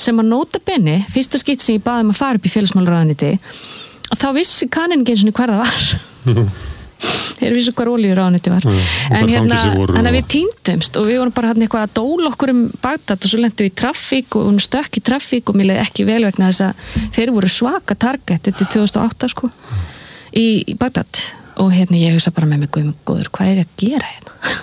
sem að nota bene, fyrsta skipt sem ég baði að fara upp í félagsmálaráðuneyti, að þá vissi kaninn ekki eins og hvar það var. Þeir vissu hvar olíuráðuneyti var. En hérna við týndumst og við vorum bara eitthvað að dóla okkur Bagdad og svo lentum við í traffík og hún stökk í traffík og mér leið ekki vel vegna þess að þeir voru svaka target þetta 2008 sko í Bagdad og hérna ég hugsa bara með mig góður, hvað ég að gera hérna?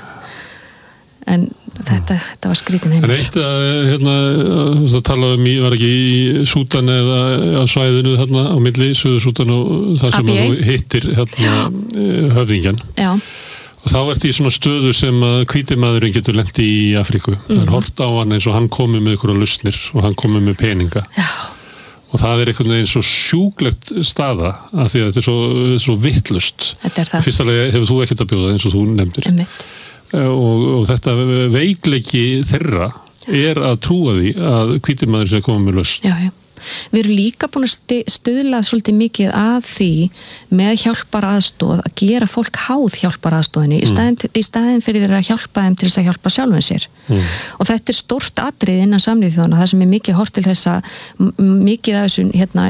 En þetta var skrítin heim. En eitt það talaði var ekki í Súdan eða á svæðinu þarna á milli Suður-Súdan og það sem að þú hittir höfðingjan. Já. Og þá ert í svona stöðu sem að hvíti maðurinn getur lent í Afríku. Það hort á hann eins og hann komið með ykkur á lausnir og hann komið með peninga. Já. Og það einhvern veginn svo sjúklegt staða af því að þetta er svo vittlust. Þetta það. Fyrstulega hefur þú ekkert að bjóða eins og þú nefndir. Einmitt. Og þetta veikleiki þeirra að trúa því að hvíti maður sem koma með lausn. Já. Við erum líka búin að stuðla svolítið mikið að því með hjálparaðstoð að gera fólk háð hjálparaðstoðinni í staðin fyrir þeirra að hjálpa þeim til þess að hjálpa sjálfum sér. Og þetta stórt atriði innan Sameinuðu þjóðanna, það sem mikið hort til þess að mikið af þessu hérna,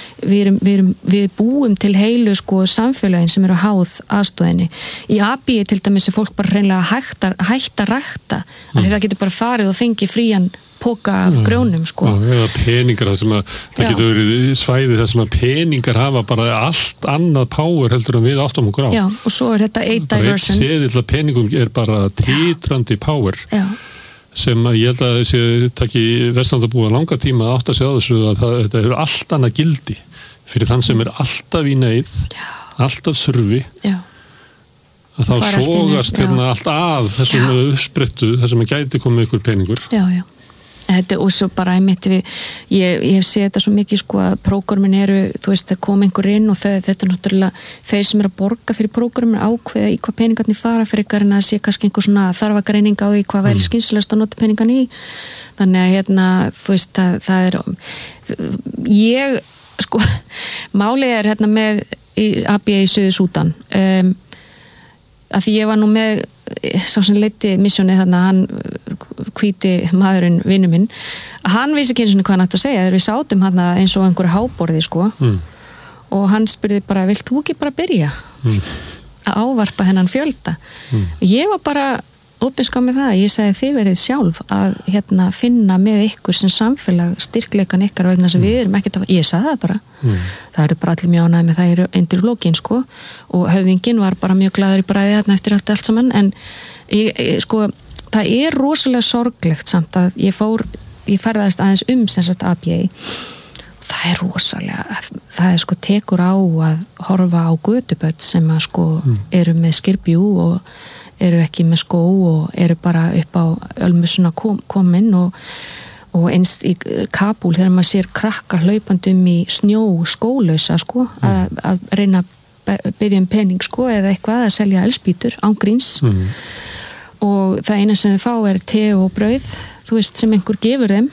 við búum til heilu sko samfélagin sem eru háð aðstoðinni. Í ABI til dæmis fólk bara hreinlega hægt að rækta, af því það getur bara farið og fengið frían póka af grjónum sko. Eða peningar það getur verið svæði þar sem að peningar hafa bara allt annað power heldur en við áttum okkur á. Já, og svo þetta diversion. Seðill að peningum bara titrandi power. Já. Sem að ég held að þessi taki Vestlandabúa langa tíma að átta sig á þessu að þetta hefur allt annað gildi fyrir þann sem alltaf í neyð, alltaf þurfi. Já. Að þá sogast allt að þessum uppsprettu, þessum að gæti komið ykkur peningur. Já. Þetta og svo bara ég hef séð þetta svo mikið sko að prógramin eru, þú veist, það kom einhver inn og þetta er náttúrulega þeir sem eru að borga fyrir prógramin ákveða í hvað peningarnir fara fyrir ykkar en að sé kannski einhver svona þarfagreining á því hvað væri skynsamlegast að nota peningan í. Þannig að þú veist, það er ég, sko, málið er með ABI í Suður-Súdan að því ég var nú með sá sem leiddi missjónið þarna, hann hvíti maðurinn vinur minn, hann vissi ekki eins og hvað hann ætti að segja þegar við sátum hann eins og einhverju háborði sko og hann spurði bara, vilt þú ekki bara byrja að ávarpa hennan fjölda ég var bara ópiskað með það, ég segi þið verið sjálf að finna með ykkur sem samfélag styrkleikan ykkar vegna sem við erum ekkert að, ég sagði það bara það eru bara allir mjög ánægð með það undir lokin sko og höfðinginn var bara mjög glaður í bræði þarna eftir allt saman en sko það er rosalega sorglegt samt að ég ferðaðist aðeins sem sagt ABI það er rosalega, það er sko tekur á að horfa á götuböld sem að sko eru með skirbjú og eru ekki með skó og eru bara upp á ölmusuna komin og eins í Kabúl þegar maður sér krakka hlaupandum í snjó skólausa sko að reyna að biðja pening sko eða eitthvað að selja elspýtur án gríns og það eina sem þau fá er te og brauð þú veist sem einhver gefur þeim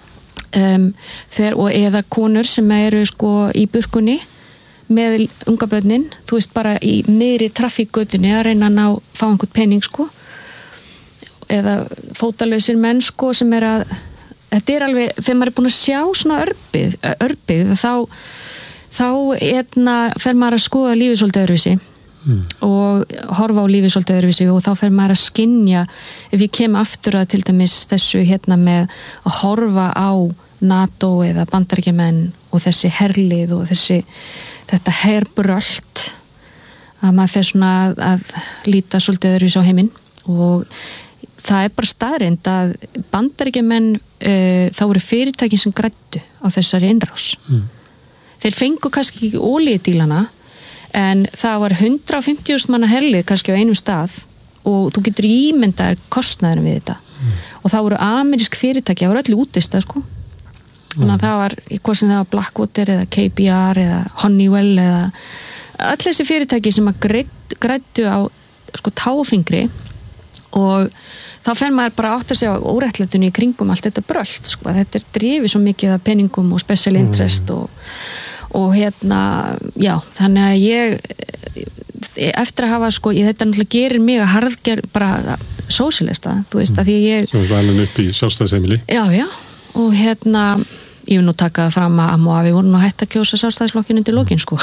og eða konur sem eru sko í burkunni með unga börnin, þú veist bara í miðri traffíkgötunni að reyna að fá einhvern pening sko eða fótalausir menn sko sem að þetta er alveg, þegar maður er búin að sjá svona örbið þá fer maður að skoða lífið svolítið öðruvísi og horfa á lífið svolítið öðruvísi og þá fer maður að skynja ef ég kem aftur að til dæmis þessu með að horfa á NATO eða Bandaríkjamenn og þessi herlið og þetta herbrölt að maður fer svona að líta svolítið öðruvísi á heiminn og það er bara staðreynd að Bandaríkjamenn þá voru fyrirtækin sem græddu á þessari innrás þeir fengu kannski ekki olíudílana en það var 150.000 manna herlið kannski á einum stað og þú getur ímyndaðir kostnaðurinn við þetta og það voru amerísk fyrirtæki, það voru öllu útistað sko þannig að það var, hvað sem það var Blackwater eða KBR eða Honeywell eða öll þessi fyrirtæki sem að græddu á sko táfingri og þá fer maður bara átt að segja á óréttlætinu í kringum allt þetta brölt sko, þetta er drifið svo mikið af peningum og special interest og já, þannig að ég eftir að hafa sko, þetta náttúrulega gerir mig að harðger bara sósíalista, þú veist að því ég sem var alveg upp í sjálfstæðisheimili já og ég vil nú taka það fram að við vorum nú hætt að kjósa Sjálfstæðisflokkinn undir lokin sko.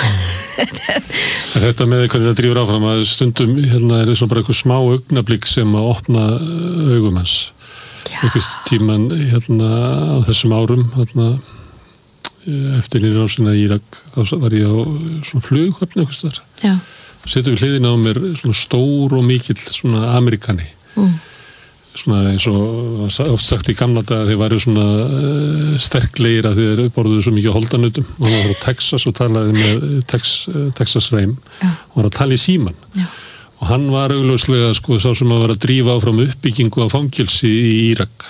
Þetta með hvernig það drífur áfram að stundum er það bara eitthvað smá augnablík sem að opna augum hans einhvers tíman á þessum árum eftir innrásina í Írak þá var ég á svona flughöfn einhvers þar setur við hliðina á mér svona stór og mikill svona Amerikani svona eins og oft sagt í gamla daga þeir væru svona sterklegir að þeir borðuðu svo mikið holdanutum og hann var frá Texas og talaði með Texas Reim og var að tala í síman og hann var augljóslega sko sá sem að var að drífa áfram uppbyggingu á fangilsi í Írak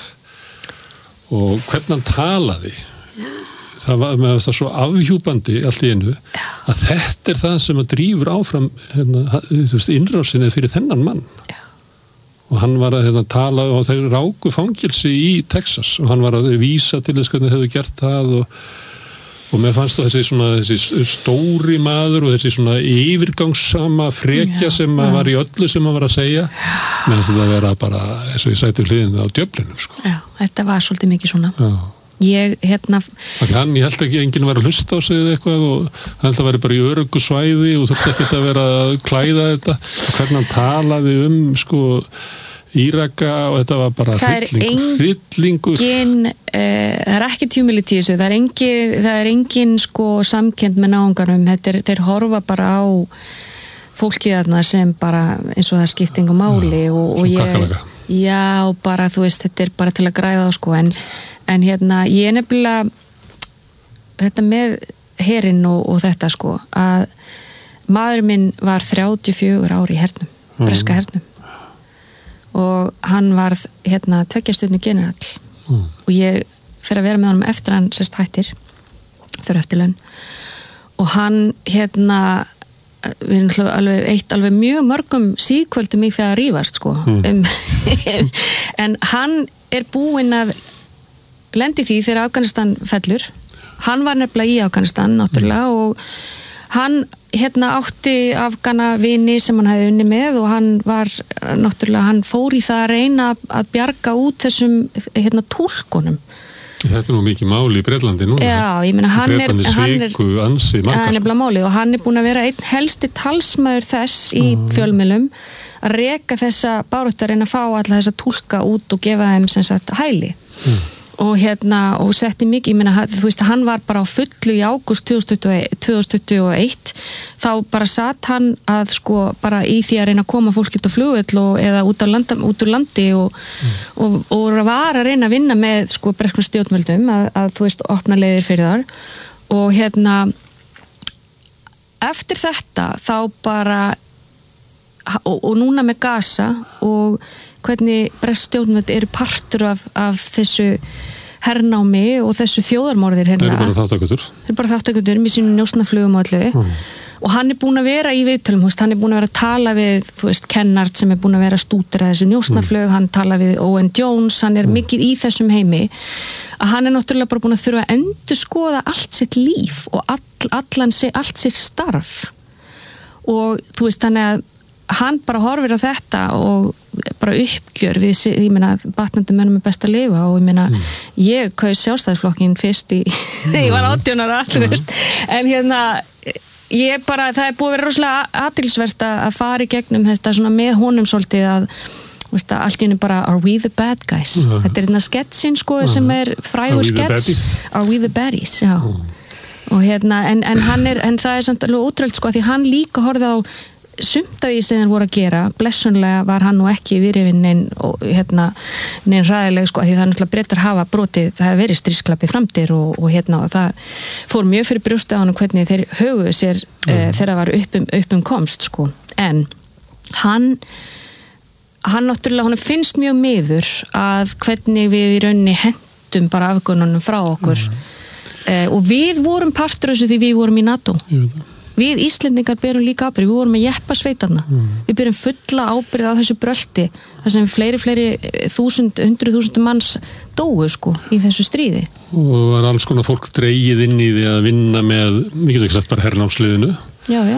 og hvernig hann talaði það var með það svo afhjúpandi allt í einu að þetta það sem að drífur áfram innrásin eða fyrir þennan mann og hann var að tala og þeir ráku fangilsi í Texas og hann var að vísa til þess hvernig þeir hefðu gert það og mér fannst þessi stóri maður og þessi svona yfirgangssama frekja sem var í öllu sem hann var að segja með þetta að vera bara eins og ég sæti hliðin á djöflinum sko. Já, þetta var svolítið mikið svona ég held ekki enginn var að hlusta á sig eða eitthvað og hann held að vera bara í öruggu svæði og þurfti ekki að vera að klæða þetta og hvernig hann talaði sko Íraka og þetta var bara hryllingur það er ekki humility þessu það er engin sko samkennd með náunganum þeir horfa bara á fólkið þarna sem bara eins og það skipti engum máli og ég bara þú veist þetta er bara til að græða á sko en ég nefnilega þetta með herinn og þetta sko að maður minn var 34 ári í hernum breska hernum og hann var 2 stjörnu general og ég fer að vera með honum eftir hann sérst hættir fyrir eftirlaun og hann við erum alveg mjög mörgum síðkvöldum í það að rífast sko en hann er búinn að lendi því þegar Afganistan fellur hann var nefnilega í Afganistan náttúrulega og hann átti Afgana vini sem hann hefði unni með og hann var náttúrulega, hann fór í það að reyna að bjarga út þessum túlkunum. Þetta nú mikið máli í Bretlandi núna. Já, ég meina hann er ansi margar. Hann er bara máli og hann er búinn að vera einn helsti talsmaður þess í fjölmiðlum að reka þessa baráttu að reyna að fá alla þessa túlka út og gefa þeim sem sagt hæli. Og og setti mikið, ég meina þú veist hann var bara á fullu í ágúst 2021 þá bara satt hann að sko bara í því að reyna að koma fólk út á flugvöll eða út úr landi og var að reyna að vinna með sko breskum stjórnvöldum að þú veist opna leiðir fyrir þar og eftir þetta þá bara og núna með Gaza og hvernig bresk stjórnvöld eru partur af þessu hernámi og þessu þjóðarmorðir Þeir eru bara þáttakendur með sínum njósnaflugum og allu og hann er búinn að vera í viðtölum hann er búinn að vera að tala við þú veist Kennard sem er búinn að vera að stúdera þessu njósnaflug hann tala við Owen Jones hann er mikið í þessum heimi að hann er náttúrulega bara búinn að þurfa að endurskoða allt sitt líf og allt sitt starf og þú veist þannig að hann bara horfir á þetta og bara uppgjör við, ég meina batnandi mönnum er best að lifa og ég meina ég kaus Sjálfstæðisflokkinn fyrst þegar ég var 18 ára en ég bara, það er búið að vera rosalega athyglisvert að fara í gegnum þetta svona með honum svolítið að allt í henni bara are we the bad guys þetta er sketsin sko sem er frægur skets are we the baddies já og en það er samt alveg ótrúlega sko því hann líka horfði á sumt af því sem þeir voru að gera blessunlega var hann nú ekki virifinn neinn ræðileg sko því það náttúrulega Bretar hafa brotið það hefur verið stríðsklappi framdir og það fór mjög fyrir brjósti á hann hvernig þeir höguðu sér þegar það var upp komst sko en hann náttúrulega hann finnst mjög miður að hvernig við í rauninni hentum bara afgönunum frá okkur og við vorum partur þessu því við vorum í NATO við Íslendingar berum líka ábyrgð, við vorum að jeppa sveitarna við berum fulla ábyrgð á þessu brölti þar sem fleiri 100.000 manns dóu sko í þessu stríði og var alls konar fólk dregið inn í því að vinna með, við getum ekki sagt bara hernámsliðinu já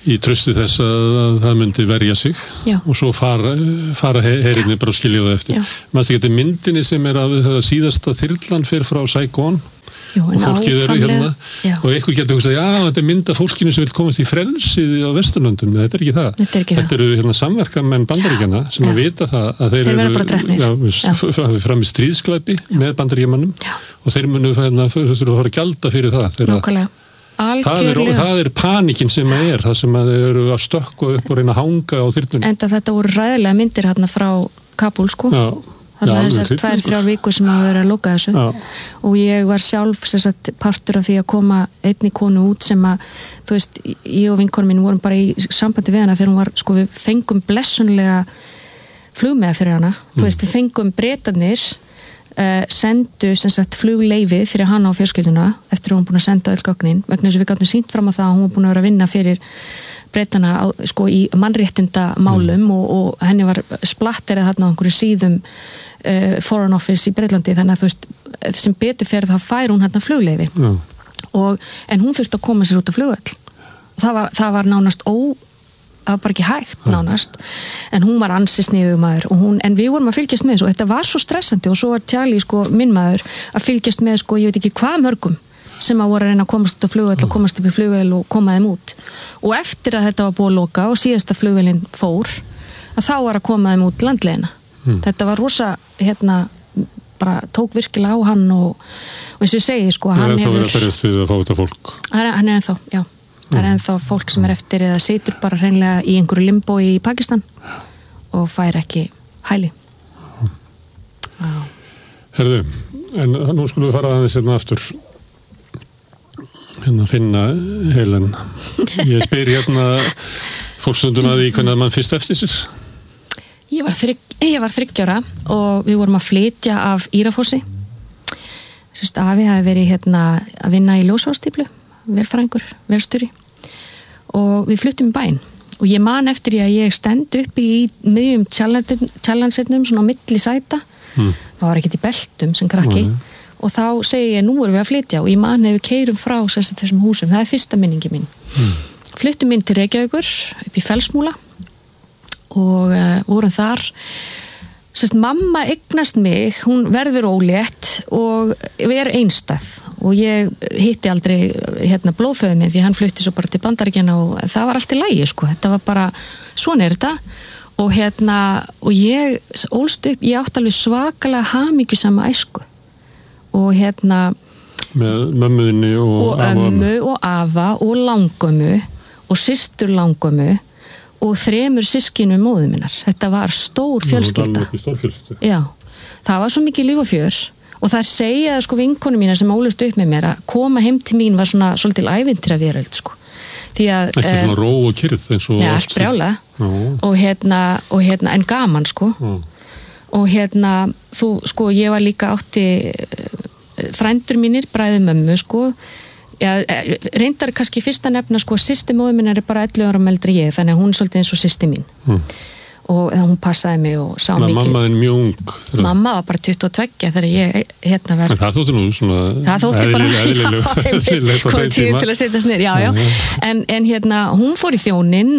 í trausti þess að það myndi verja sig og svo fara herinni bara og skilja það eftir. Manstu ekki þetta myndinni sem að síðasta þyrlan fer frá Saigon og fólkið eru hérna og einhver getur hugsað, þetta er mynd af fólkinu sem vil komast í frelsið á Vesturlöndum, þetta er ekki það. Þetta eru hérna samverkamenn Bandaríkjanna sem að vita það að þeir eru fram í stríðsklæpi með Bandaríkjamannum og þeir munu þurfa að fara að gjalda fyrir það. Nákvæmlega. Það er panikinn sem það sem að þeir eru að stökka upp og reyna að hanga á þyrlunni. Enda þetta voru ræðilega myndir hérna frá Kabul, sko. Þannig að þessar 2-3 vikur sem að vera að loka þessu og ég var sjálf partur af því að koma einni konu út sem að, þú veist, ég og vinkonu mín vorum bara í sambandi við hana þegar hún var, sko, við fengum blessunlega flugmiða fyrir hana, þú veist, við fengum Bretarnir sendu flugleyfi fyrir hana og fjölskylduna eftir að hún búin að senda öll gögnin vegna þess að við gátum sýnt fram á það að hún var búin að vera að vinna fyrir Bretana sko í mannréttinda málum og henni var splatterið þarna á einhverju síðum Foreign Office í Bretlandi þannig að þú veist sem betur fyrir þá fær hún hérna flugleyfi en hún þurfti að koma sér út af flugvöll það var nánast það var bara ekki hægt nánast en hún var ansi sniðug maður en við vorum að fylgjast með þessu og þetta var svo stressandi og svo var Charlie sko minn maður að fylgjast með sko ég veit ekki hvað mörgum sem að voru að reyna að komast út á flugvél og komast upp í flugvél og koma þeim út og eftir að þetta var búið að loka og síðasta flugvélin fór að þá var að koma þeim út landleiðina þetta var rosa bara tók virkilega á hann og eins og ég segi sko hann er ennþá já það er ennþá fólk sem er eftir eða situr bara hreinlega í einhverju limbo í Pakistan og fær ekki hæli. Herðu, en nú skulum við fara aðeins hérna aftur finna heilan. Ég spyr hérna fólkstundum að því hvernig mann fyrst eftir sér. Ég var 30 ára og við vorum að flytja af Írafossi. Afi hafi verið hérna að vinna í ljósvástíflu, velfræðingur, velstjóri og við fluttum í bæinn og ég man eftir að ég stend upp í miðjum challenge-setnum svona á milli sæta það var ekkert í beltum sem krakki og þá segi ég nú erum við að flytja og ég man ef við keyrum frá þessum húsum, það er fyrsta minningi mín fluttum inn til Reykjavíkur upp í Fellsmúla og vorum þar mamma eignast mig, hún verður ólétt og er einstæð og ég hitti aldrei blóðföðu minn því hann flutti svo bara til Bandaríkjanna og það var allt í lagi sko, þetta var bara svona er þetta og ég ólst upp, ég átti alveg svakalega hamingjusama æsku og með mömmuðinni og ömmu og afa og langömmu og systur langömmu og 3 systkinum móður minnar. Þetta var stór fjölskylda. Já, það var svo mikið líf og fjör og það segja sko vinkonu mína sem ólust upp með mér að koma heim til mín var svona svolítil ævintýra veröld sko. Því að ekki svona ró og kyrrð eins og allt brjálega og en gaman sko. Og þú sko ég var líka átti frændur mínir bræði mömmu sko. Já, reyndar kannski fyrst að nefna sko systir móður minnar er bara 11 árum eldri ég þannig að hún er svolítið eins og systir mín og hún passaði mig og sá mikið mamma er mjög ung mamma var bara 22 þegar ég var það þótti nú svona það þótti bara kom tíð til að setjast niður já. En hún fór í þjóninn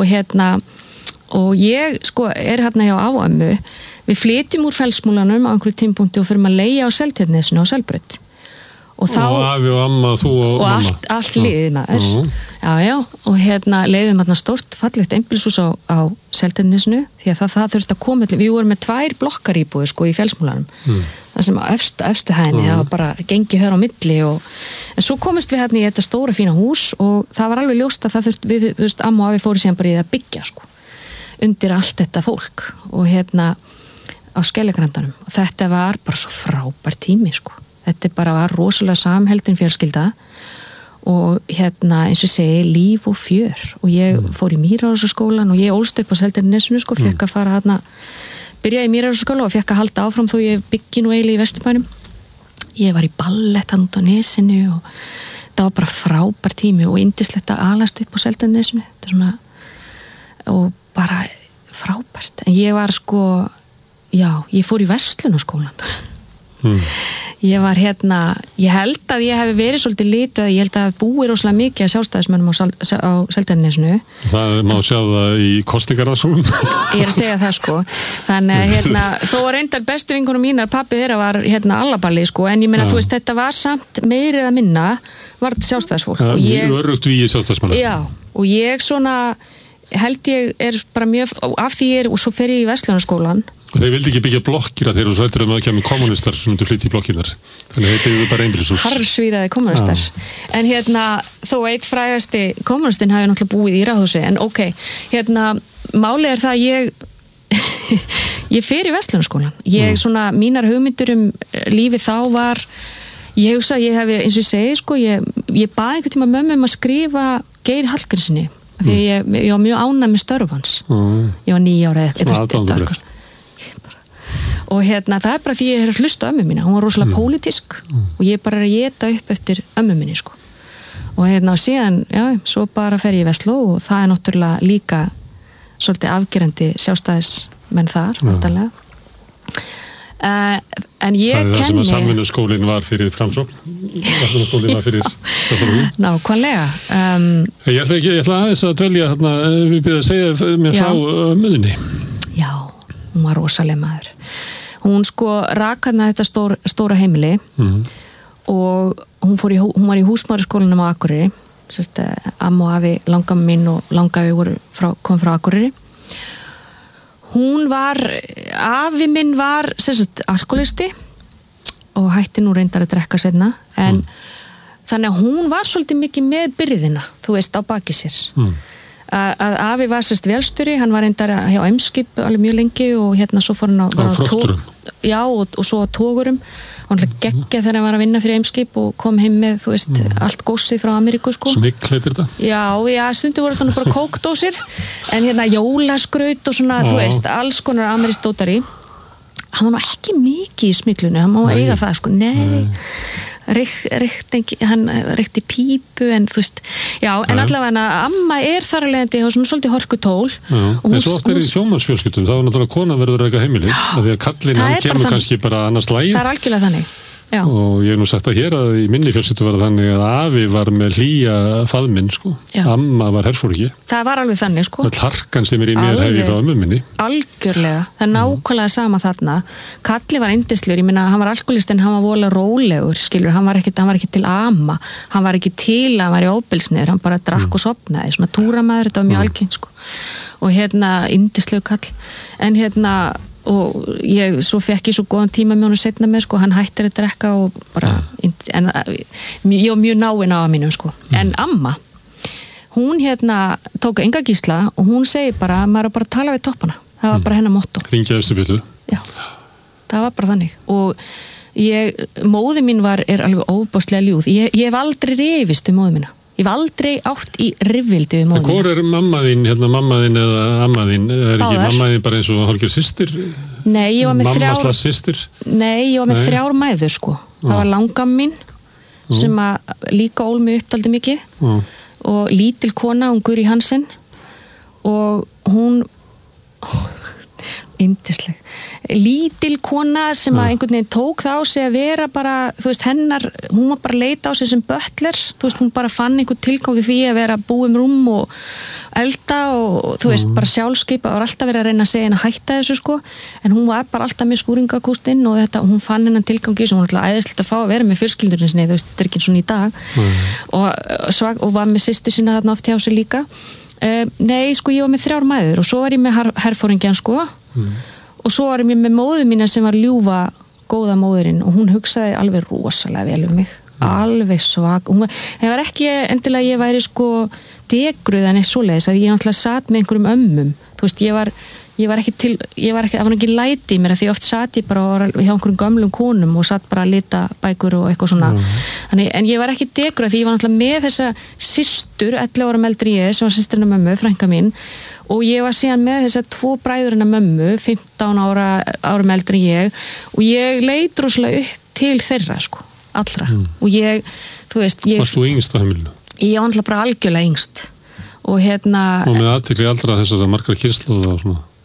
og ég sko er hjá áömmu við flytjum úr Fellsmúlanum á einhverju tímapunkti og förum að leigja á Seltjarnarnesinu á Selbraut og afi og amma, þú og mamma allt liðið maður já, og leiðum stórt fallegt einbýlishús á Seltjarnarnesinu því að það þurfti að koma við vorum með 2 blokkar íbúðir sko í Fellsmúlanum það sem efstu hæðinni það var bara gengið hér á milli en svo komist við í þetta stóra fína hús og það var alveg ljóst að það þurfti við amma og afi fóru síðan bara í það byggja sko undir allt þetta fólk og á Skeljagrændanum og þetta var bara svo frábær tími sko þetta bara var rosalega samheldin fjölskylda og eins og segi líf og fjör og ég fór í Mýrarósaskólan og ég ólst upp á Seltjarnarnesinu sko, fekk að fara byrjaði í Mýrarósaskóla og fekk að halda áfram þó ég byggi nú eiginlega í Vesturbænum ég var í ballett á Nesinu og það var bara frábær tími og yndislegt að alast upp á Seltjarnarnesinu þetta svona og bara frábært en ég var sko ég fór í Verslunarskólan Ég var ég held að ég hef verið svolítið lituð, ég held að það hef búið rosalega mikið að sjálfstæðismönnum á Seltjarnarnesinu. Það má sjá það í kosningarannsóknum. Ég að segja það sko. Þannig þó var reyndar bestu vinkonum mínar, pabbi þeirra var allaballi sko, en ég meina þú veist, þetta var samt meirið að minna, var þetta sjálfstæðisfólk. Ja, örugt við sjálfstæðismanna. Já, og ég svona, held ég bara mjög, af því og svo fer ég í Verslunarskólan. Og þeir vildi ekki byggja blokkir að þeir eru svættir að kemur kommunistar sem myndu flytja í blokkinar. Þannig að þeir byggðu bara einbýlishús. Harðsvíraði kommunistar. En þó eitt frægasti kommunistinn hafi náttúrulega búið í Ráðhúsi, en málið það að ég fer í Verslunarskólan. Svona, mínar hugmyndur lífið þá var, ég hugsa, ég hef, eins og ég segi, sko, ég baði einhvern tíma mömmu að skrifa Geir Hallgrímssyni, því ég var mjög ánægð með störf hans. Ég var 9 ára eða og það er bara því ég hef hlustað ömmu mína, hún var rosalega pólitísk og ég bara að éta upp eftir ömmu minni sko. Og síðan, svo bara fer ég í Versló og það er náttúrulega líka svolítið afgerandi sjálfstæðismenn þar, vantarlega. En ég kenni... Það er það sem að samvinnuskólinn var fyrir Framsókn, Verslunarskólinn var fyrir Sjálfstæðismenn. Nákvæmlega. Ég ætla aðeins að dvelja við byrja að segja mér frá ömmuðinni. Já, hún var rosaleg maður. Hún sko rak þetta stóra heimili og hún var í húsmæðurskólanum á Akureyri, amma og afi, langamma mín og langafi kom frá Akureyri. Afi minn var alkoholisti og hætti nú reyndar að drekka seinna, en þannig að hún var svolítið mikið með byrðina, þú veist, á baki sér. Að afi var vélstjóri, hann var reyndar hjá Eimskip alveg mjög lengi og svo fór hann á frökturum. Já, og svo á togurum og hann geggja þegar hann var að vinna fyrir Eimskip og kom heim með, þú veist, allt góssið frá Ameríku sko. Smygl heitir þetta? Já, stundu voru þannig bara kókdósir en jólaskraut og svona, þú veist, alls konar amerískt dótari. Hann var nú ekki mikið í smyglunni, hann má eiga það sko, hann reykti pípu en þú veist, en allavega amma þar að leiðandi og svona svolítið horkutól en svo oft í sjómannsfjölskyldum þá er náttúrulega kona verður að heimili af því að kallinn hann kemur kannski bara annars lagi. Það er algjörlega þannig. Já. Og ég hef nú sagt að hér að í minni fjölskyldu var þannig að afi var með hlýja faðminn sko, amma var herfóringi. Það var alveg þannig sko. All harkan sem í mér hef ég frá ömmu minni. Algjörlega, það er nákvæmlega sama þarna. Kalli var yndislegur, ég minna hann var alkoholist en hann var voðalega rólegur, skilur, hann var ekki til ama, hann var ekki til að hann var í óbilsniður, hann bara drakk og sopnaði, svona túramaður, þetta var mjög algengt sko. Og yndislegur kall, en og svo fekk ég svo góðan tíma með honum seinna með sko, hann hættir að drekka og bara, en ég var mjög náinn á mínum sko, en amma hún tók enga gísla og hún segir bara, maður bara að tala við toppana, það var bara hennar motto. Hringja eftir byrju. Já, það var bara þannig og móðir mín er alveg óbáslega ljúð, ég hef aldrei rifist móðir mína. Ég hef aldrei átt í rifvildi við móðina. Hvor er mamma þín eða amma þín? Er ekki mamma þín bara eins og hálfgerð systir? Nei, ég var með Mamma systir? Nei, ég var með 3 mæður sko. Það var langamma mín sem líka ól mig upp dálítið mikið og lítil kona, hún Guri Hansen og hún yndisleg. Lítil kona sem að einhvern veginn tók það á sig að vera bara, þú veist, hún var bara að leita á sig sem butler, þú veist, hún bara fann einhvern tilgang í því að vera búið rúm og elda og þú veist, bara sjálfskipa og var alltaf verið að reyna að segja henni að hætta þessu sko, en hún var bara alltaf með skúringakústinn og þetta, hún fann hennan tilgang í sem hún var æðislega að fá að vera með fjölskyldurinn sinni, þú veist, þetta er ekki svona í dag og var með systur sína þarna oft hjá sig líka. Nei, sko, ég var með 3 mæður og svo var ég með herforingjan sko og svo var ég með móður mína sem var ljúfa góða móðurinn og hún hugsaði alveg rosalega vel um mig, alveg svag það var ekki endilega ég væri sko degruð en eitt svoleiðis að ég náttúrulega satt með einhverjum ömmum, þú veist, það var ekki læti í mér því oft satt ég bara hjá einhverjum gömlum konum og satt bara að lita bækur og eitthvað svona þannig, en ég var ekki degruð því ég var náttúrulega með þessa systur 11 ára eldri ég sem var systurinn af mömmu, frænka mín og ég var síðan með þessa 2 bræðurinn af mömmu 15 árum eldri ég og ég leit rosalega upp til þeirra sko, allra og þú veist Varst þú yngst á heimilinu? Ég var náttúrulega bara algjörlega yngst og og með athygli allra þessara margar kynslóða og svona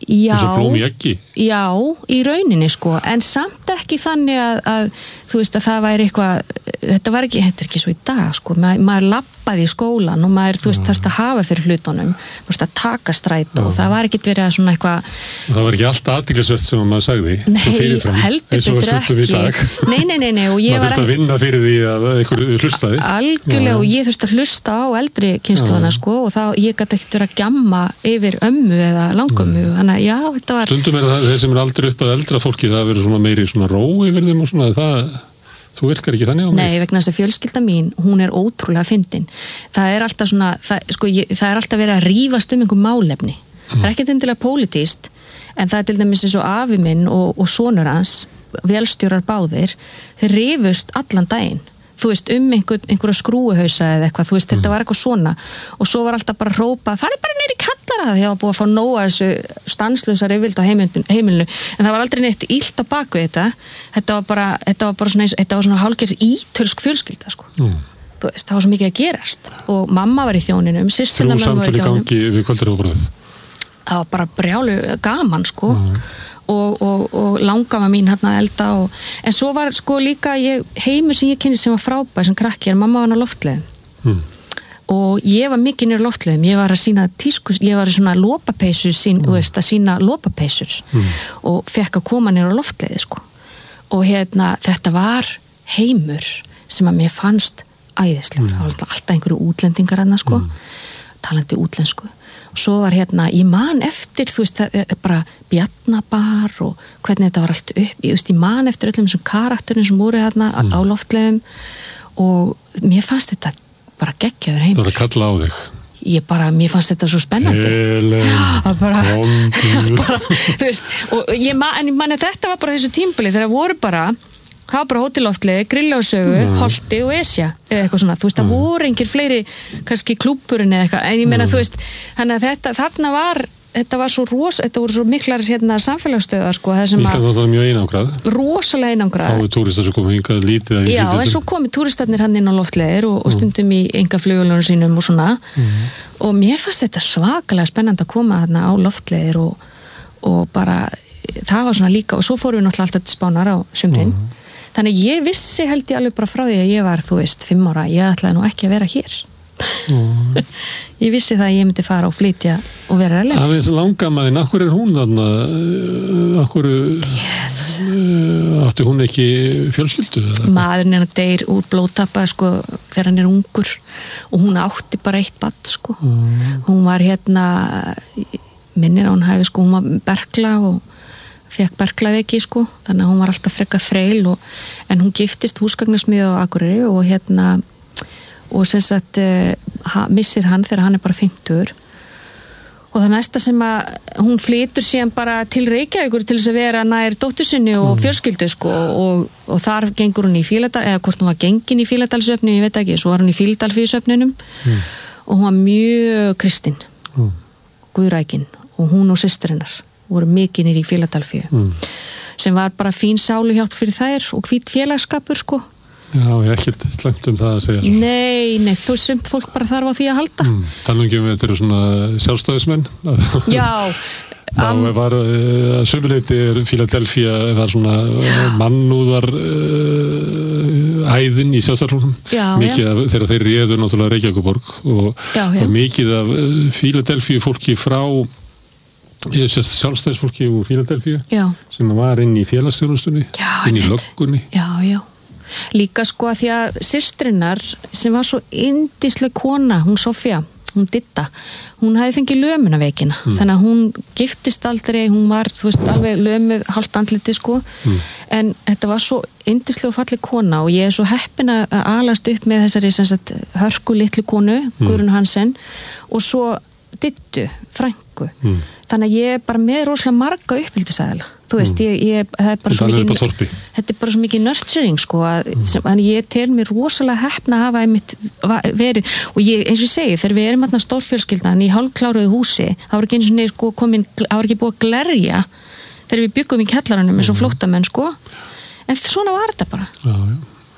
eins og blóm í eggi. Já, í rauninni sko, en samt ekki þannig að þú veist að það væri eitthvað, þetta er ekki svo í dag sko, maður labbaði í skólan og maður, þú veist, þarfst að hafa fyrir hlutunum, þú veist, að taka strætó og það var ekkit verið að svona eitthvað. Það var ekki alltaf athyglisvert sem maður sagði. Nei, heldur betur ekki. Nei, og ég var ekki. Maður þurfti að vinna fyrir því að einhver hlustaði. Algjörlega, og ég þurfti að hlusta á eldri kynslóðina sko, og þá ég gat ekkert verið að gjamma yfir ömmu eða langömmu, þannig að já, þetta var. Stundum það þeir sem aldrei upp að eldra fólki, það verið svona meiri svona ró yfir þeim og svona, þú virkar ekki þannig á mig? Nei, vegna þess að fjölskylda mín, hún er ótrúlega fyndin. Það er alltaf svona, það er alltaf verið að rífast einhver málefni. Það er ekkert endilega pólitískt, en það er til dæmis eins og afi minn og sonur hans, vélstjórar báðir, þeir rifust allan daginn. Þú veist, einhverja skrúuhausa eða eitthvað, þú veist, þetta var eitthvað svona og svo var alltaf bara hrópað, farið bara neyri kallara því að það var búið að fá nóga þessu stanslösa reyfild á heimilinu, en það var aldrei neitt illt á baku þetta var svona þetta var svona hálfgerð ítölsk fjölskylda sko. Þú veist, það var svo mikið að gerast og mamma var í þjóninum, systurnar mömmu var í þjóninum. 3 samtöl í gangi við kvöldurborðið. Það var bara brjálu gaman sko. Og langafa mín hérna að elda en svo var sko líka heimur sem ég kynni sem var frábær sem krakki mamma var á loftleiðum og ég var mikið niður loftleiðum ég var að sína tískus, ég var í svona lopapeysu að sína lopapeysur og fekk að koma niður á loftleiði sko og þetta var heimur sem að mér fannst æðislegur, það var alltaf einhverju útlendingar hérna sko, talandi útlensku og svo var ég man eftir þú veist, bara bjarnabar og hvernig þetta var allt upp ég man eftir öllum þessum karakterum sem voru hérna á loftleiðum og mér fannst þetta bara geggjaður heimur. Það var að kalla á þig. Mér fannst þetta svo spennandi. Þú veist, og ég man að þetta var bara þessu tímbili þegar voru bara það var bara hótelloftleiði, grillásögu, Holti og Esja eða eitthvað svona, þú veist, það voru engir fleiri kannski klúbburinn eða eitthvað, en ég meina þú veist, þannig að þetta var svo þetta voru svo miklar samfélagsstöðar sko, Ísland var mjög einangrað. Rosalega einangrað. Þá túristar sem komu hingað lítið. Já, en svo komu túristarnir hann inn á loftleiðir og stundum í einkaflugvélunum sínum og svona og mér fannst þetta svakalega spennandi að koma þarna á loftleiðir og bara, það var svona líka og svo fórum við náttúrulega alltaf til Spánar á sumrin. Þannig ég vissi held ég alveg bara frá því að ég var, þú veist, 5 ára, ég ætlaði nú ekki að vera hér. Ég vissi það að ég myndi fara og flytja og vera erlendis. Það er langamæðin, akkur er hún þarna, akkur átti hún ekki fjölskyldu? Maðurinn er að deyr úr blóðtappa sko, þegar hann er ungur og hún átti bara 1 barn sko. Hún var minnir að hún hafi sko, hún var berkla og fekk berklaveiki sko, þannig að hún var alltaf frekar freil en hún giftist húsgagnasmiði á Akureyri og og sem sagt missir hann þegar hann er bara 50 og það næsta sem að hún flytur síðan bara til Reykjavíkur til þess að vera nær dóttur sinni og fjölskyldu sko og þar gengur hún í Fíladal eða hvort hún var gengin í Fíladalsöfni, ég veit ekki, svo var hún í Fíladelfíusöfninum og hún var mjög kristin guðrækin og hún og systirinnar voru mikið nýri í Fíladelfíu sem var bara fín sáluhjálp fyrir þær og hvít félagsskapur sko. Já, ég ekkert slæmt það að segja svo. Nei, þú sumt fólk bara þarf á því að halda. Talum við þetta eru svona sjálfstæðismenn. Já. Þá var sömuleyti Fíladelfía var svona mannúðar æðin í sjálfstæðisflokknum. Mikið þegar þeir réðu náttúrulega Reykjavíkurborg og mikið af Fíladelfíu fólki frá sjálfstæðisfólki úr Fíladelfíu sem var inn í félagsþjónustunni, inn í löggunni. Já. Líka sko að því að systrinnar sem var svo yndisleg kona, hún Sofía, hún Ditta, hún hafi fengið lömunaveikina, þannig að hún giftist aldrei, hún var, þú veist, alveg lömuð hálft andliti sko, en þetta var svo yndisleg og falleg kona og ég er svo heppin að alast upp með þessari sem sagt hörku litlu konu, Guðrún Hansen og svo Dittu, frænku. Þannig að ég er bara með rosalega marga uppbyldisæðila. Þú veist, það er bara svo mikið þetta er bara svo mikið nurturing sko að ég tel mér rosalega heppna að hafa einmitt verið og ég, eins og ég segi, þegar við erum þarna stórfjölskyldan í hálfkláruðu húsi, það var ekki eins og neður sko það var ekki búið að glerja þegar við byggum í kjallaranum eins og flóttamenn sko en svona var þetta bara.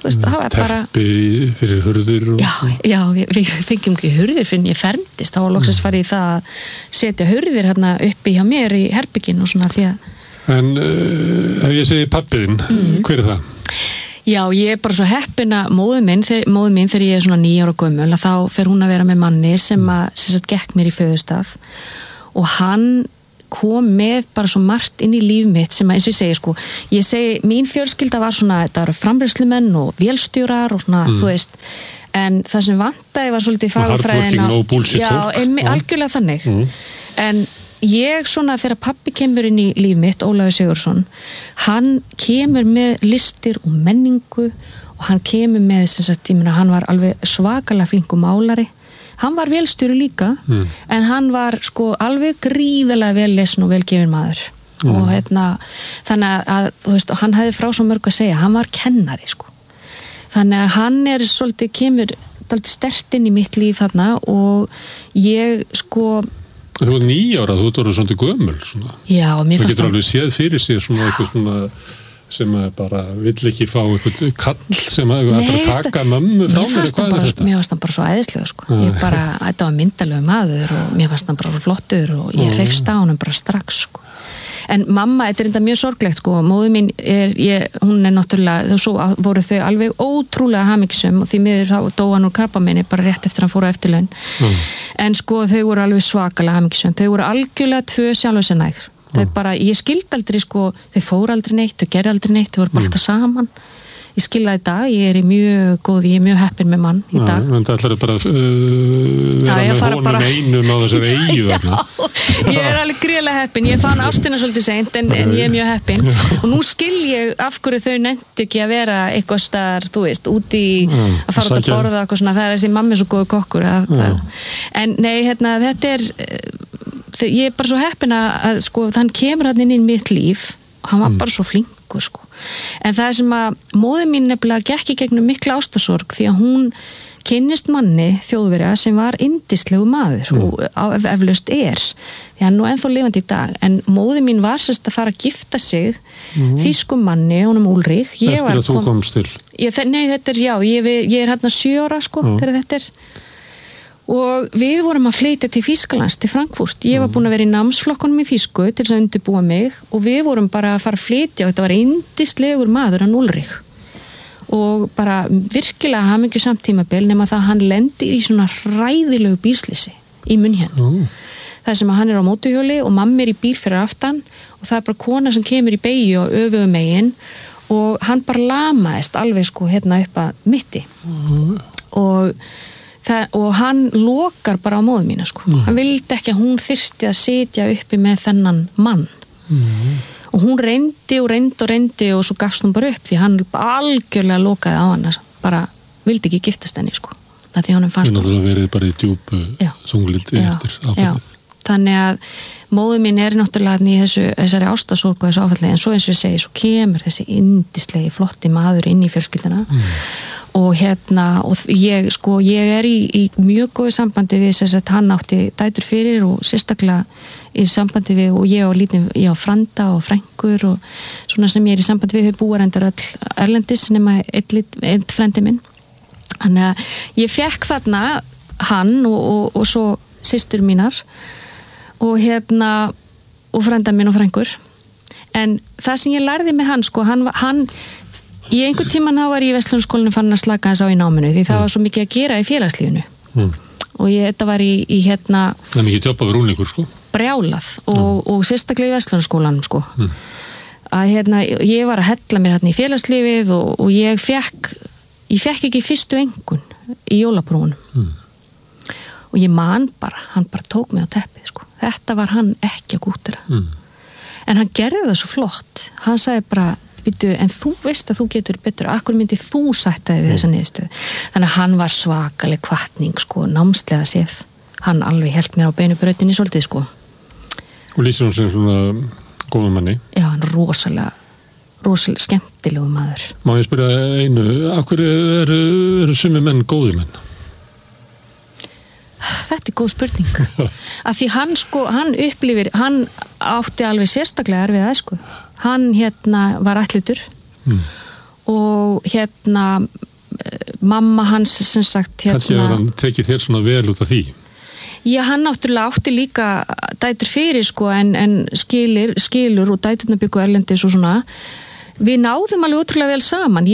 það var bara teppi fyrir hurðir Já, við fengjum ekki hurðir fyrir ég fermdist, þá var loksins farið í það að setja hurðir hérna uppi hjá mér í herbygginu og svona því að En ef ég segi pabbiðinn, hver það? Já, ég bara svo heppin að móðir mín þegar ég svona 9 ára gömul að þá fer hún að vera með manni sem sagt gekk mér í föðustaf og hann kom með bara svo margt inn í líf mitt sem að eins og ég segi mín fjölskylda var svona, þetta eru framreiðslumenn og vélstjórar og svona, þú veist en það sem vantaði var svolítið fagurfræðina no bullshit algjörlega þannig en ég svona þegar pabbi kemur inn í líf mitt, Ólafur Sigurðsson hann kemur með listir og menningu og hann kemur með þess að hann var alveg svakalega flinkur málari hann var vélstjóri líka en hann var alveg gríðarlega vel lesin og velgefin maður og þannig að þú veist, hann hefði frá svo mörg að segja, hann var kennari þannig að hann svolítið kemur dálítið sterkt inn í mitt líf þarna og ég Þú var 9 ára, þú voru svolítið gömul svona. Já, mér fannst það getur alveg séð fyrir sér svona eitthvað svona sem bara vill ekki fá eitthvað kall sem að taka mömmu frá mér fannst hann bara svo æðislega ég bara, þetta var myndalegu maður og mér fannst hann bara flottur og ég hreifst á honum bara strax en mamma, þetta enda mjög sorglegt móður mín hún náttúrulega svo voru þau alveg ótrúlega hamingjusöm og því miður dó hann úr krabbameini bara rétt eftir hann fór á eftirlaun en þau voru alveg svakalega hamingjusöm þau voru algjörlega 2 sjálfur sér næg þau bara, ég skildi aldrei þau fóru aldrei neitt, þau gerði aldrei neitt þau voru bara alltaf saman ég skilði í dag, ég er mjög heppin með mann í dag en það ætlar bara vera með honum einum á þessari eyju ég er alveg gríðarlega heppin ég fann ástina svolítið seint en ég er mjög heppin og nú skil ég af hverju þau nefndi ekki að vera eitthvað staðar, þú veist, úti að fara út að borða eitthvað svona, það er þessi mammi svo góðu kokkur en nei, þetta ég er bara svo heppin að hann kemur hann inn í mitt líf og hann var bara svo flinkur en það sem að móðir mín nefnilega gekk í gegnum mikla ástarsorg því að hún kynnist manni Þjóðverja sem var yndislegu maður og eflaust því hann nú ennþá lifandi í dag en móðir mín var sérst að fara að gifta sig þýskum manni, honum Úlrik eftir að þú komst til nei, þetta ég er hérna 7 ára þegar þetta og við vorum að flytja til Þýskalands, til Frankfurt ég var búin að vera í námsflokkunum í þýsku til þess að undirbúa mig og við vorum bara að fara að flytja og þetta var yndislegur maður hann Úlrik og bara virkilega hamingjusamt tímabil nema það að hann lendir í svona hræðilegu bílslýsi í München það sem að hann er á mótuhjóli og mamma er í bíl fyrir aftan og það er bara kona sem kemur í beygju og öfugu megin og hann bara lamaðist alveg hérna upp að mitti og hann lokar bara á móður mína hann vildi ekki að hún þyrfti að sitja uppi með þennan mann og hún reyndi og svo gafst hún bara upp því hann algjörlega lokaði á hann bara vildi ekki giftast henni það því hann fannst hún verið bara í djúpu þunglindi eftir áfallið þannig að móður mín er náttúrulega í þessari ástarsorg og þessu áfalli en svo eins og ég segi, svo kemur þessi yndislegi flotti maður inn í fjölskylduna og og ég er í mjög góðu sambandi við þess að hann átti dætur fyrir og sérstaklega í sambandi við og ég á frænda og frængur og svona sem ég er í sambandi við þau búar endar öll erlendis nema einn frændi minn þannig að ég fekk þarna hann og svo systur mínar og og frænda minn og frængur en það sem ég lærði með hann í einhver tíman þá var ég í Verslunarskólanum fann að slaka þess á í náminu því það var svo mikið að gera í félagslífinu og þetta var í það er mikið jobb af rúningur brjálað og sérstaklega í Verslunarskólanum að ég var að hella mér í félagslífið og ég fekk ekki fyrstu engun í jólaprófunum og ég man hann bara tók mig á teppið þetta var hann ekki að gútera en hann gerði það svo flott hann sagði bara en þú veist að þú getur betur akkur myndi þú sætta þig við þessa niðurstöðu þannig að hann var svakaleg hvatning námslega séð hann alveg hélt mér á beinu brautinni svolítið og lýsir hún sem svona góðum manni já, hann rosalega skemmtilegu maður má ég spyrja einu, akkur eru sumir menn góðir menn? Þetta er góð spurning af því hann upplifir hann átti alveg sérstaklega erfið æsku hann var ættlutur og mamma hans sem sagt kannski hefur hann tekið þér svona vel út af því. Já, hann náttúrulega átti líka dætur fyrir sko en skilur og dæturnar byggu erlendis og svona. Við náðum alveg ótrúlega vel saman.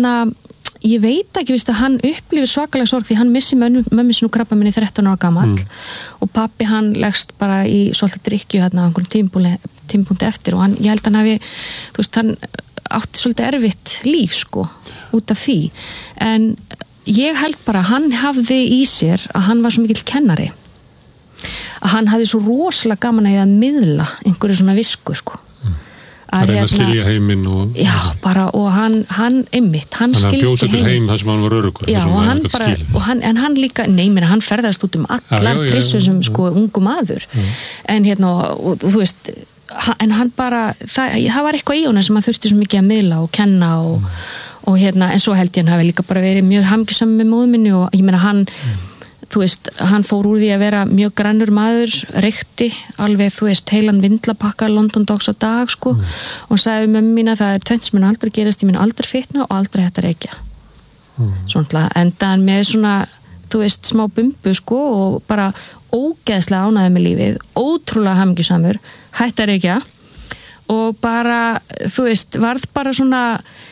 Ég veit ekki að hann upplifir svakalega sorg því hann missi mömmu sinu krabbamein 13 ára gamall og pappi hann leggst bara í svolítið drykkju á einhverjum tímapunkti eftir og ég held hann hafi, þú veist, hann átti svolítið erfitt líf sko út af því. En ég held bara að hann hafði í sér að hann var svo mikill kennari. Að hann hafði svo rosalega gaman að miðla einhverju svona visku sko. Að reyna að skilja heiminn og... Já, bara, og hann einmitt, hann skildi heim. Hann bjóð sér til heim þar sem hann var öruggur. Já, og hann líka, hann ferðast út allar trissu sem sko ungu maður. En og þú veist, en hann bara, það var eitthvað í honum sem hann þurfti svo mikið að miðla og kenna og en svo held ég hann hafi líka bara verið mjög hamingjusamur með móður minni og ég meina hann, þú veist, hann fór úr því að vera mjög grannur maður, reykti alveg, þú veist, heilan vindlapakka London Dogs á dag, sko og sagði við mömmu mína, það tvennt sem mun aldrei gerast, ég mun aldrei fitna og aldrei hætta að reykja svona, endaðan með svona þú veist, smá bumbu, sko og bara ógeðslega ánægði með lífið ótrúlega hamingjusamur, hætta að reykja og bara, þú veist, varð bara svona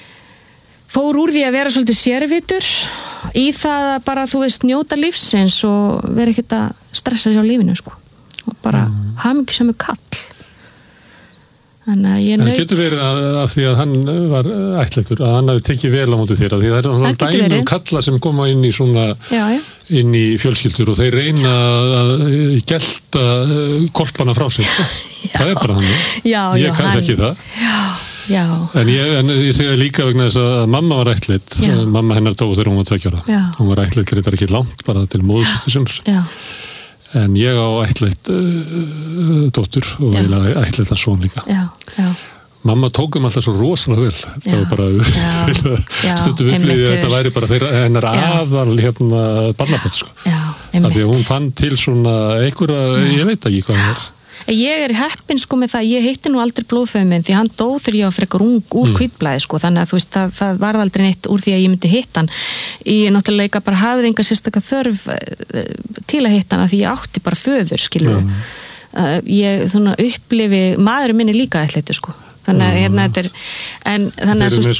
fór úr því að vera svolítið sérvitur í það að bara, þú veist, njóta lífsins og vera ekkert að stressa sér á lífinu, sko. Og bara hamingjusamur kall. Þannig að ég naut... En getur verið af því að hann var ættleiddur, að hann hafi tekið vel á móti þér, af því það er dæmi kalla sem koma inn í svona, inn í fjölskyldur og þeir reyna að gelta hvolpana frá sér, sko. Það er bara hann. Ég kann ekki það. Já. En ég segi líka vegna þess að mamma var ættleidd. Mamma hennar dó þegar hún var 2 ára. Hún var ættleidd reyndar ekki langt, bara til móðursystur sinnar. En ég á ættleidd dóttur og eiginlega ættleiddan son líka. Mamma tók alltaf svo rosalega vel. Það var bara stundum upplýði að þetta væri bara hennar aðal barnabörn, sko. Af því að hún fann til svona einhverja, ég veit ekki hvað það er. Ég er heppin sko með það, ég hitti nú aldrei blóðföður minn því hann dó þegar ég var frekar ung úr hvítblæði sko, þannig að þú veist það varð aldrei neitt úr því að ég myndi hitta hann. Ég náttúrulega bara hafði enga sérstaka þörf til að hitta hann að því ég átti bara föður, skilur. Ég svona upplifi, maðurinn minn er líka ættleiddur sko. Þannig að þetta er þannig að með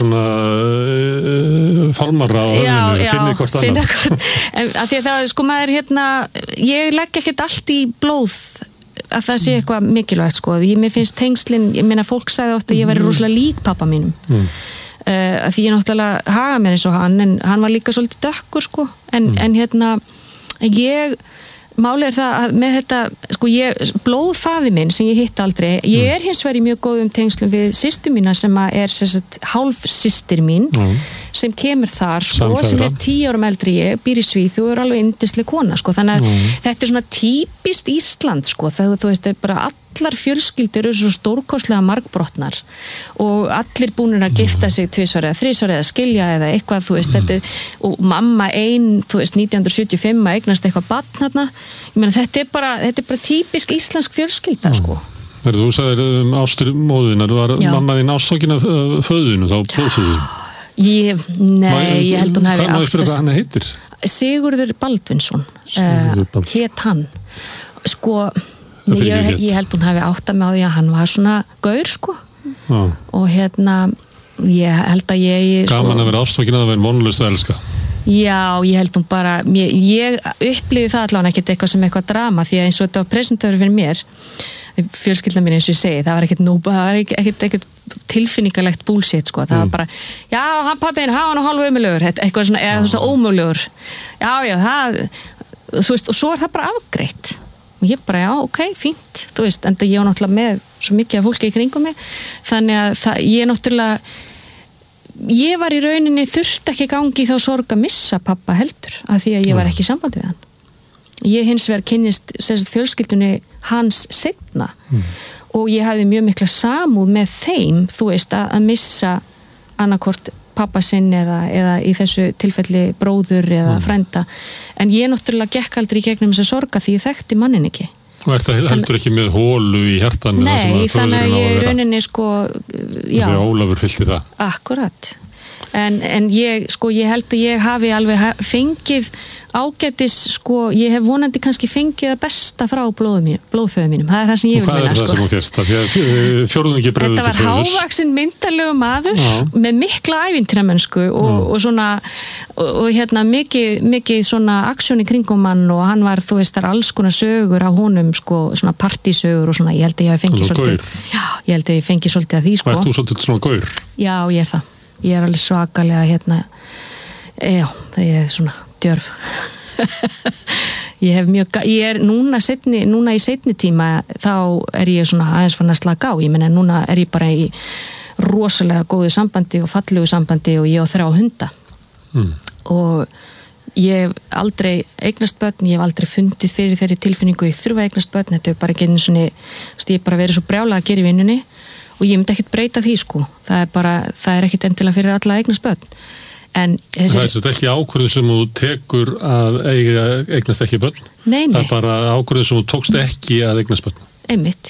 svona fálmarra á höfðinu, finni hvort annað. Af því að það sko maður ég legg ekkert allt í blóð að það sé eitthvað mikilvægt sko. Mér finnst tengslin, ég meina fólk sagði ofta að ég væri rosalega lík pappa mínum að því ég náttúrulega haga mér eins og hann en hann var líka svolítið dökkur sko en málið er það að með þetta sko blóðfaði minn sem ég hitti aldrei ég er hins vegar í mjög góðum tengslum við systur mína sem er hálf systir mín sem kemur þar sko sem er 10 árum eldri ég býr í Svíþjóð og er alveg yndisleg kona sko þannig að þetta er svona típist Ísland sko þegar þú veist bara allar fjölskyldur eru svo stórkostlega margbrotnar og allir búnir að gifta sig 2 ára eða 3 ára eða skilja eða eitthvað þú veist þetta og mamma þú veist 1975 að eignast eitthvað barn þarna ég meina þetta er bara típisk íslensk fjölskylda sko. Þú sagðir ástur móðunar var mamma þín ástókin af föðinu þá blóðföðinu? Nei, ég held hún hafi Hvað má ég spyrja hvað hann heitir? Sigurður Baldvinsson hét hann sko ég held hún hafi áttað með á því að hann var svona gaur sko og ég held að ég Gaman að vera ástókin að það vera vonlaust að elska Já, ég held hún bara ég upplifði það allavega ekkert eitthvað sem eitthvað drama því að eins og þetta var presentaður fyrir mér fjölskyldan mín eins og ég segi það var ekkert tilfinningalegt bullshit sko, það var bara já, hann pappin, hann var nú hálf ömulugur eitthvað svona, eða svona ómulugur já, það þú veist, og svo er það bara afgreitt og ég bara, já, ok, fínt þú veist, enda ég var náttúrulega með svo mikið af fólki í kringum mig, þannig að ég náttúrulega ég var í rauninni þurfti ekki gangi þá sorg að missa pappa heldur af því að ég var ekki í sambandi við hann ég hins vegar kynnist fjölskyldunni hans seinna og ég hafði mjög mikla samúð með þeim, þú veist, að missa annarkvort pappa sinn eða í þessu tilfelli bróður eða frænda en ég náttúrulega gekk aldrei í gegnum þessa sorga því ég þekkti mannin ekki Og þetta heldur ekki með hólu í hjartanu Nei, þannig að ég rauninni sko já Þegar Ólafur fyllti það Akkurat en ég held að ég hafi alveg fengið ágætis, ég hef vonandi kannski fengið það besta frá blóðföðu mínum, það það sem ég vil meina. Og hvað það sem þú gerst? Fjórðungi bröðu til föðus. Þetta var hávaxinn myndalegu maður með mikla ævintýramennsku og svona og mikið svona aksjón í kringum hann og hann var, þú veist, þar alls konar sögur af honum, svona partysögur og svona, ég held að ég hafi fengið svolítið af því, Og ert þú svolítið svona gaur? Já, ég er það. Ég er alveg svakalega, það er svona djörf. Ég er núna í seinni tíma þá er ég svona aðeins fann að slaka á, ég meina núna er ég bara í rosalega góðu sambandi og fallegu sambandi og ég á 3 hunda og ég hef aldrei eignast börn, ég hef aldrei fundið fyrir þeirri tilfinningu ég þurfa að eignast börn, þetta er bara ekki einu svona, ég hef bara verið svo brjálað að gera í vinnunni og ég myndi ekkert breyta því það er ekkert endilega fyrir alla að eignast börn. Það er ekki ákvörðun sem þú tekur að eignast ekki börn? Nei. Það er bara ákvörðun sem þú tókst ekki að eignast börn? Einmitt.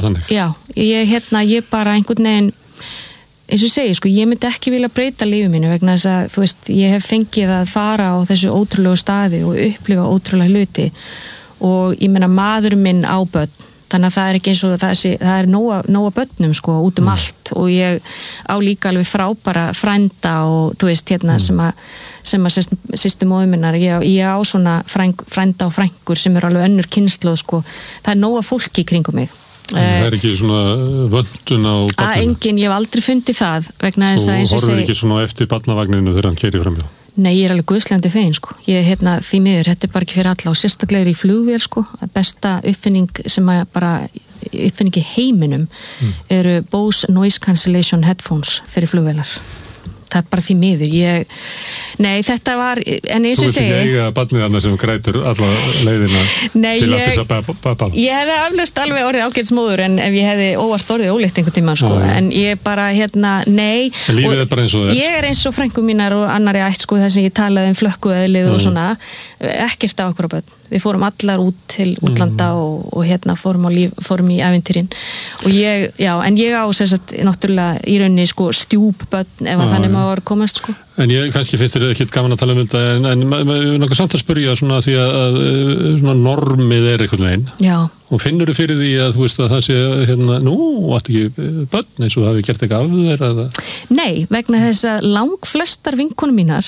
Ég bara einhvern veginn, eins og ég segi, ég myndi ekki vilja breyta lífið mínu vegna þess að, þú veist, ég hef fengið að fara á þessu ótrúlegu staði og upplifa ótrúlega hluti og ég meina maður minn á börn. Þannig að það er ekki eins og það er nóga börnum út allt og ég á líka alveg frábæra frænda og þú veist sem að systur móður minnar, ég á svona frænda og frængur sem eru alveg önnur kynslóð það er nóga fólki í kringum mig. Það er ekki svona vöntun á barninu? Ég hef aldrei fundið það vegna þess að eins og segi... Þú horfir ekki svona eftir barnavagninu þegar hann keyrir framhjá? Nei, ég er alveg guðslegandi fegin, Ég því miður, þetta er bara ekki fyrir alla og sérstaklega í flugvél, besta uppfinning sem að bara uppfinning í heiminum eru Bose Noise Cancellation Headphones fyrir flugvélar. Það er bara því miður. Nei, þetta var, en eins og segi... Þú ert ekki eiga barnið þarna sem grætur alla leiðina til að þess að baba? Ég hefði aflaust alveg orðið ágætismóður en ef ég hefði óvart orðið óleitt einhvern tímann, en ég bara, nei... En lífið er bara eins og það er? Ég er eins og frængu mínar og annari ætt, þess að ég talaði flökkueðlið og svona, ekkert á okkur á börn. Við fórum allar út til útlanda og fórum í ævintýrin og en ég á náttúrulega í rauninni stjúpbörn ef að þannig maður komast En ég kannski finnst þér ekkert gaman að tala um þetta en náttúrulega samt að spyrja svona því að svona normið er einhvern veginn. Já. Og finnur þú fyrir því að þú veist að það sé nú, ætti ekki börn eins og það hafi gert eitthvað af þér eða? Nei, vegna þess að langflestar vinkonur mínar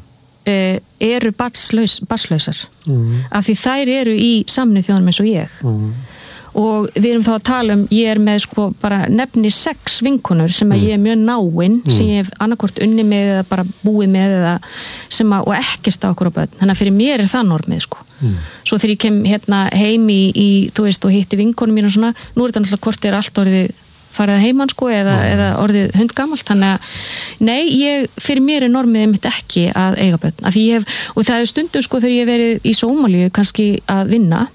eru barnslausar af því þær eru í Sameinuðu þjóðunum eins og ég og við erum þá að tala ég er með bara nefni 6 vinkonur sem að ég er mjög náinn sem ég hef annarkvort unni með eða bara búið með eða og ekkert á okkur á börn, þannig að fyrir mér er það normið svo þegar ég kem heim í þú veist og hitti vinkonum mín og svona, nú er þetta náttúrulega hvort er allt orðið farið heimann eða orðið hundgamalt þannig að nei, fyrir mér er normið mitt ekki að eiga börn að og það er stundum þegar ég hef verið í Sómalíu kannski að vinna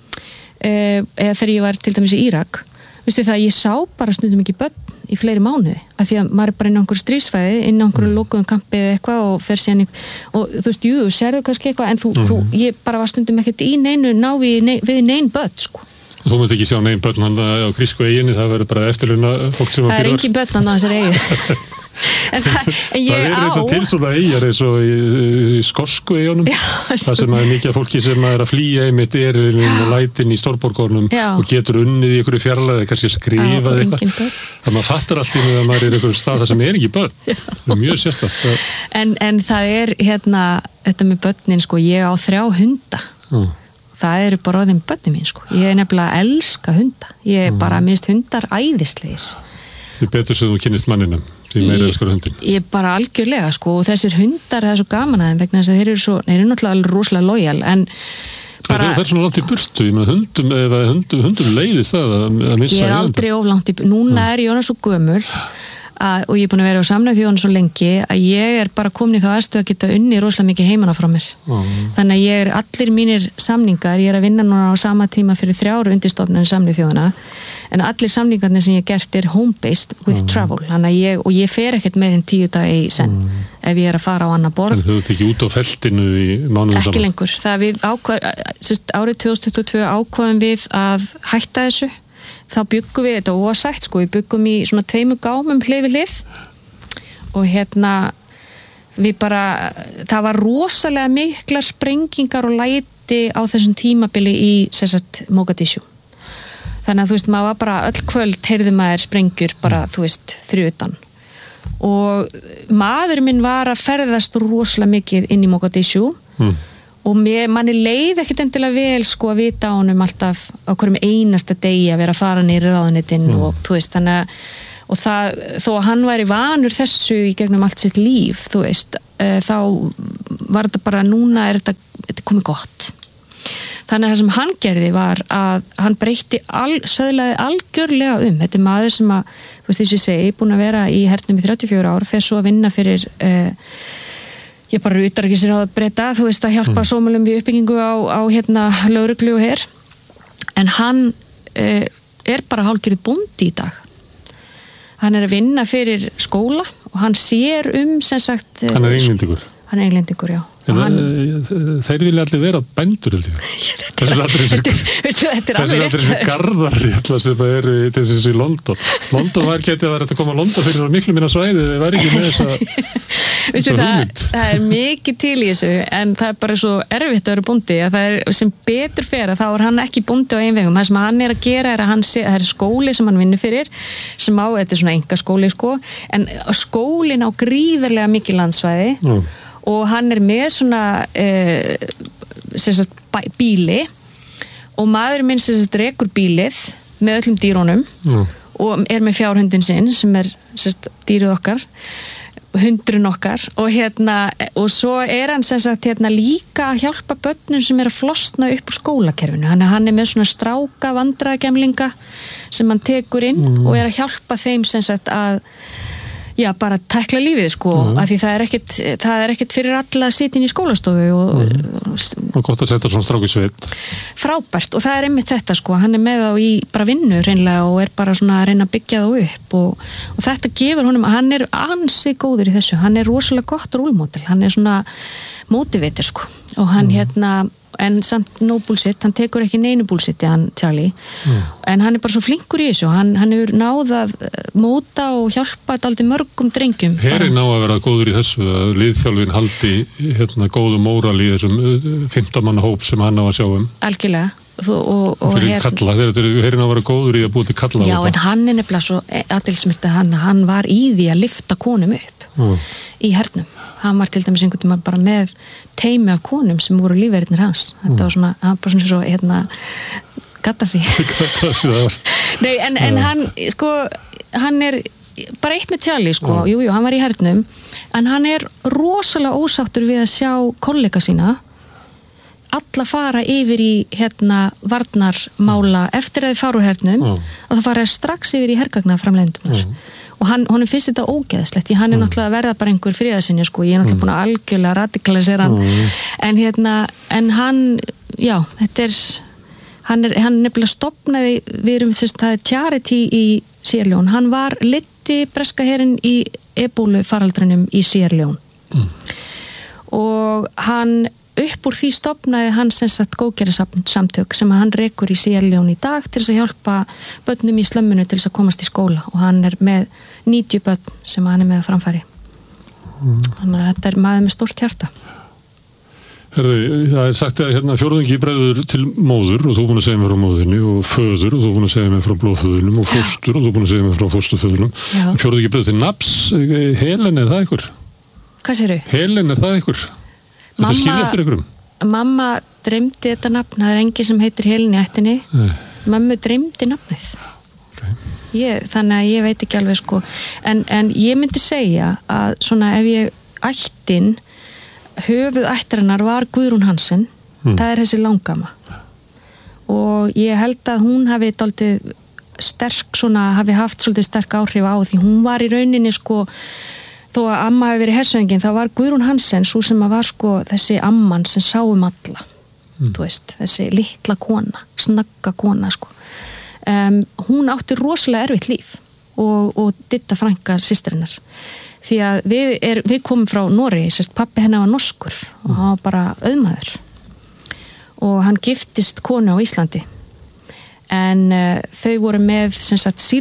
eða þegar ég var til dæmis í Írak veistu það, ég sá bara stundum ekki börn í fleiri mánuði, af því að maður er bara inn á einhverju stríðsvæði, inn á einhverju lokuðum kampi eða eitthvað og fer síðan og þú veist, þú sérðu kannski eitthvað en ég bara var stundum ekkert í neinu við nein börn Þú myndi ekki sjá nein börn hann á grísku eyjunni, það verður bara eftirlauna fólk sem það er engin börn hann á þessari eyju en ég það er þetta til svona eyjar eins og í skosku eyjunum það sem er mikið fólki sem er að flýja einmitt lætin í stórborgornum og getur unnið í einhverju fjarlæði kannski skrifað eitthvað þannig að maður fattar allt í að maður er í einhverju stað það sem er ekki börn það er mjög sérstakt en það er þetta með börnin ég á 3 hunda það eru bara orðin börnin mín ég er nefnilega að elska hunda ég er bara minnst hundar æðislegis Því betur sem þú kynnist manninum því meira elskar hundin. Ég bara algjörlega og þessir hundar, það er svo gaman að þeim vegna þess að þeir eru náttúrulega rosalega lojal en bara... Það er svona langt í burtu, hundum leiðist það að missa Ég er aldrei of langt í burtu, núna er ég orðin svo gömul og ég er búin að vera á Sameinuðu þjóðunum svo lengi að ég er bara komin í þá aðstöðu að geta unni rosalega mikið heimanna frá mér. Þannig að allir mínir samningar, ég er að vinna núna á sama tíma fyrir 3 undirstofnun Sameinuðu þjóðuna en allir samningarnir sem ég gert er home-based with travel, þannig að ég fer ekkert meir en 10 daga í senn ef ég er að fara á annað borð. En þú ert ekki út á feltinu í mánuðum saman? Ekki lengur, það við árið 2022 ákváðum við að hætta þessu, þá byggum við, þetta var sætt við byggum í svona 2 gámum hlið við hlið og það var rosalega miklar sprengingar og læti á þessum tímabili í Mogadishu. Þannig að þú veist, maður var bara öll kvöld heyrði maður sprengjur bara, þú veist, fyrir utan. Og maður minn var að ferðast rosalega mikið inn í Mogadishu og manni leið ekkert endilega vel sko að vita á honum alltaf á hverjum einasta degi að vera að fara niður í ráðuneytin og þú veist, þannig að og það, þó að hann væri vanur þessu í gegnum allt sitt líf, þú veist, þá var þetta bara núna þetta komið gott. Þannig að það sem hann gerði var að hann breytti söðlaði algjörlega þetta maður sem að, þú veist, þess að ég segi, búin að vera í hernum í 34 ár, fer svo að vinna fyrir ég bara utanríkisráð Breta, þú veist, að hjálpa Sómalum við uppbyggingu á lögreglu og her, en hann bara hálfgerður bóndi í dag. Hann að vinna fyrir skóla og hann sér sem sagt... Hann englendingur? Hann englendingur, já. Þeir vilja allir vera bændur, held ég. Þetta er alveg rétt. Þessi garðar sem eru í London. London var getið að vera að koma að London fyrir miklu minna svæði, það var ekki með þessa hugmynd. Það er mikið til í þessu, en það er bara svo erfitt að vera bóndi, að það er sem betur fer að þá er hann ekki bóndi á einvegum. Það sem hann er að gera er að það er skóli sem hann vinnur fyrir, sem þetta er svona einkaskóli sko, en skólin á gríðarlega mikið landsvæði og hann er með svona bíli og maður minn rekur bílið með öllum dýrónum og er með fjárhundin sinn sem er dýrið okkar, hundurinn okkar og svo er hann líka að hjálpa börnum sem er að flosna upp úr skólakerfinu. Hann er með svona stráka vandræðagemlinga sem hann tekur inn og er að hjálpa þeim að bara tækla lífið sko, af því það er ekkert fyrir alla að sitja inn í skólastofu og gott að setja svona strák í sveit. Frábært, og það er einmitt þetta sko, hann er með þá í bara vinnu hreinlega og er bara svona að reyna að byggja þá upp og þetta gefur honum, hann er ansi góður í þessu, hann er rosalega gott rólmódel, hann er svona mótivator sko, og hann en samt no bullshit, hann tekur ekki neinu bullshit hann Charlie, en hann er bara svo flinkur í þessu, hann hefur náð að móta og hjálpa dálítið mörgum drengjum. Herinn ná að vera góður í þessu að liðþjálfin haldi góðu móral í þessum 15 manna hóp sem hann á að sjá Algjörlega. Fyrir kalla, herinn á að vera góður í að búið til kalla. Já, en hann er nefnilega svo athyglisvert að hann var í því að lyfta konum upp í hernum. Hann var til dæmis einhvern veginn bara með teimi af konum sem voru lífverðirnir hans. Þetta var svona, hann bara svona svo Gaddafi. Nei, en hann sko, hann er bara eitt með Charlie sko, jú, hann var í hernum, en hann er rosalega ósáttur við að sjá kollega sína alla fara yfir í varnarmála eftir að þið fara úr hernum og það fara strax yfir í hergagnaframleiðendunar og honum finnst þetta ógeðslegt, hann er náttúrulega að verða bara einhver friðarsinni sko, ég er náttúrulega búin að algjörlega radikalisera hann en hann, já, þetta er hann nefnilega stofnaði, við erum það er Charity í Sierra Leone, hann var leiddi breska herinn í ebólu faraldrinum í Sierra Leone og hann upp úr því stofnaði hann góðgerðarsamtök sem hann rekur í Sierra Leone í dag til þess að hjálpa börnum í slömminu til þess að komast í skóla og hann er með 90 börn sem hann er með að framfæri. Þannig að þetta er maður með stórt hjarta. Herðu, það er sagt að fjórðungi bregður til móður og þú er búin að segja mér frá móðinni og föður og þú er búin að segja mér frá blóðföðunum og fóstur og þú er búin að segja mér frá fósturföðunum. Fjórðungi bregður til nafs, Helen er það ykkur? Hvað segirðu? Helen er það ykkur? Þetta skilja eftir ykkurum? Mamma dreymdi þetta nafn, það er engin sem heitir Helen í ættinni. Mamma dreymdi nafnið. Þannig að ég veit ekki alveg sko, en ég myndi segja að svona ef ég ættin höfuð ættarinnar var Guðrún Hansen, það er þessi langama og ég held að hún hafi dálítið sterk svona, hafi haft svolítið sterk áhrif á því hún var í rauninni sko, þó að amma hefur verið hersöngin, þá var Guðrún Hansen svo sem að var sko þessi amman sem sáum alla, þú veist, þessi litla kona, snögga kona sko. Hún átti rosalega erfitt líf og Ditta frænka systirinnar því að við komum frá Noregi, pappi hennar var norskur og hann var bara auðmaður og hann giftist konu á Íslandi en þau voru með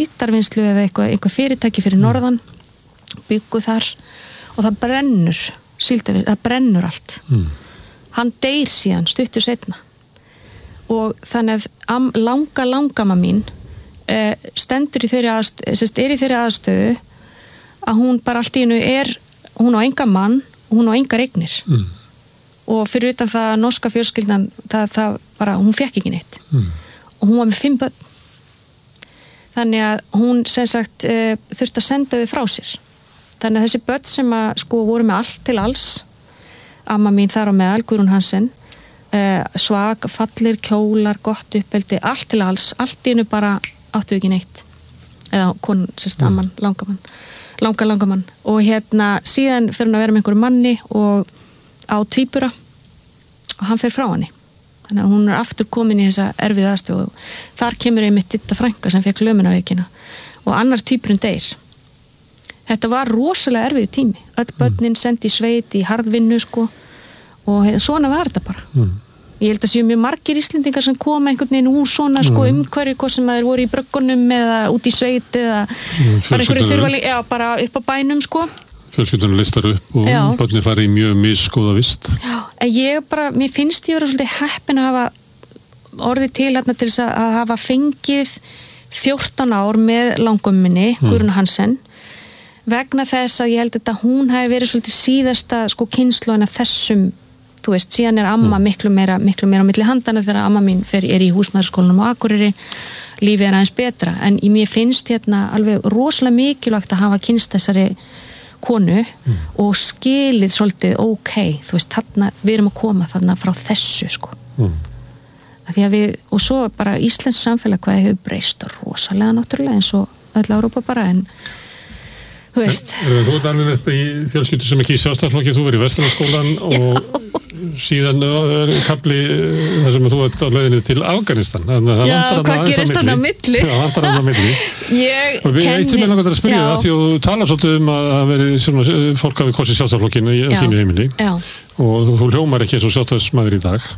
síldarvinnslu eða einhver fyrirtæki fyrir norðan, byggu þar og það brennur síldarvið, það brennur allt hann deyr síðan stuttu seinna og þannig að langamma mín stendur í þeirri aðstöðu að hún bara allt í einu hún á enga mann og hún á engar eignir og fyrir utan það norska fjölskyldan það bara, hún fekk ekki neitt og hún var með 5 börn þannig að hún sem sagt þurfti að senda þau frá sér þannig að þessi börn sem að sko voru með allt til alls amma mín þar á meðal, Guðrún Hansen svag, fallir, kjólar gott uppeldi, allt til alls allt í einu bara áttu ekki neitt eða konan, sérst, amman, langamann og síðan fyrir hann að vera með einhverju manni og á tvíbura og hann fer frá henni þannig að hún aftur komin í þessa erfiðu aðstöðu og þar kemur einmitt Didda frænka sem fekk lömunarveikina og annar tvíburinn deyr þetta var rosalega erfiðu tími öll börnin sendi í sveit í harðvinnu sko og svona var þetta bara ég held að séu mjög margir Íslendingar sem koma einhvern veginn úr svona sko umhverju hvað sem þeir voru í bruggunum eða út í sveit eða bara einhverju þurfa bara upp á bænum sko fjölskyldunum listar upp og börnin fari í mjög misgóða vist en mér finnst ég vera svolítið heppin að hafa orðið til hérna til þess að hafa fengið 14 ár með langömmunni Guðrún Hansen vegna þess að ég held að hún hafi verið svolítið síðasta sko kynslóðin af þessum þú veist, síðan amma miklu meira á milli handana þegar amma mín er í húsmæðarskólanum á Akureyri lífið aðeins betra en mér finnst alveg rosalega mikilvægt að hafa kynst þessari konu og skilið svolítið þú veist, þarna, við erum að koma þarna frá þessu sko því að og svo bara Íslands samfélag hvað hefur breyst rosalega náttúrulega eins og öll Evrópa bara en þú veist Þú ert alveg upp í fjölskyldu sem ekki í Sjálfstæðisflokki þú verið í Verslunarskólan og síðan kapli þar sem þú ert á leiðinni til Afganistan hvað gerist þarna á milli vantar þarna á milli og við eitt sem langar að spyrja það því að þú talar svolítið að veri svona fólk hafi kosið Sjálfstæðisflokkinu í þínu heimili og þú hljómar ekki eins og sjálfstæðismaður í dag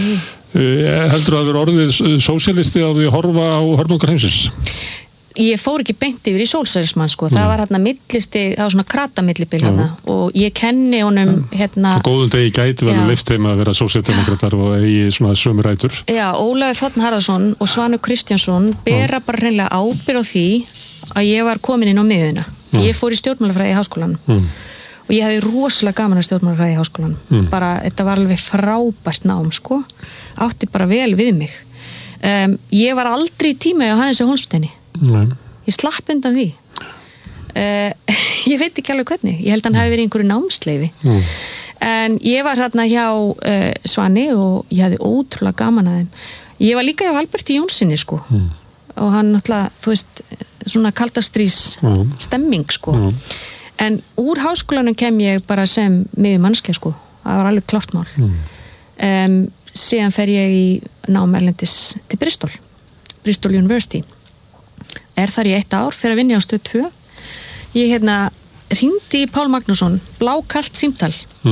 heldur að vera orðið sósíalisti á því að horfa á hörmungar heimsins Ég fór ekki beint yfir í sólsæðismann það var millisti, það var svona kratamillibil og ég kenni honum Svo góðum degi gæti verið leyft þeim að vera sósíaldemókratar og eigi svona sömu rætur Ólafur Þ. Harðarson og Svanur Kristjánsson bera bara hreinlega ábyrgð á því að ég var komin inn á miðuna ég fór í stjórnmálafræði í háskólanum og ég hefði rosalega gaman að stjórnmálafræði í háskólanum bara, þetta var alveg frábært nám sko átti bara vel við mig ég var aldrei í tíma á Hannesi Hólmsteini ég slapp undan því ég veit ekki alveg hvernig ég held að hann hafi verið í einhverju námsleyfi en ég var þarna hjá Svani og ég hafði ótrúlega gaman að þeim ég var líka hjá Alberti Jónssoni sko og hann náttúrulega, þú veist svona kaldastrís stemming sko en úr háskólanum kem ég bara sem miður mannskja sko það var alveg klart mál síðan fer ég í nám erlendis til Bristol University þar í 1 ár fyrir að vinna á Stöð 2 ég hringdi í Pál Magnússon blákalt símtal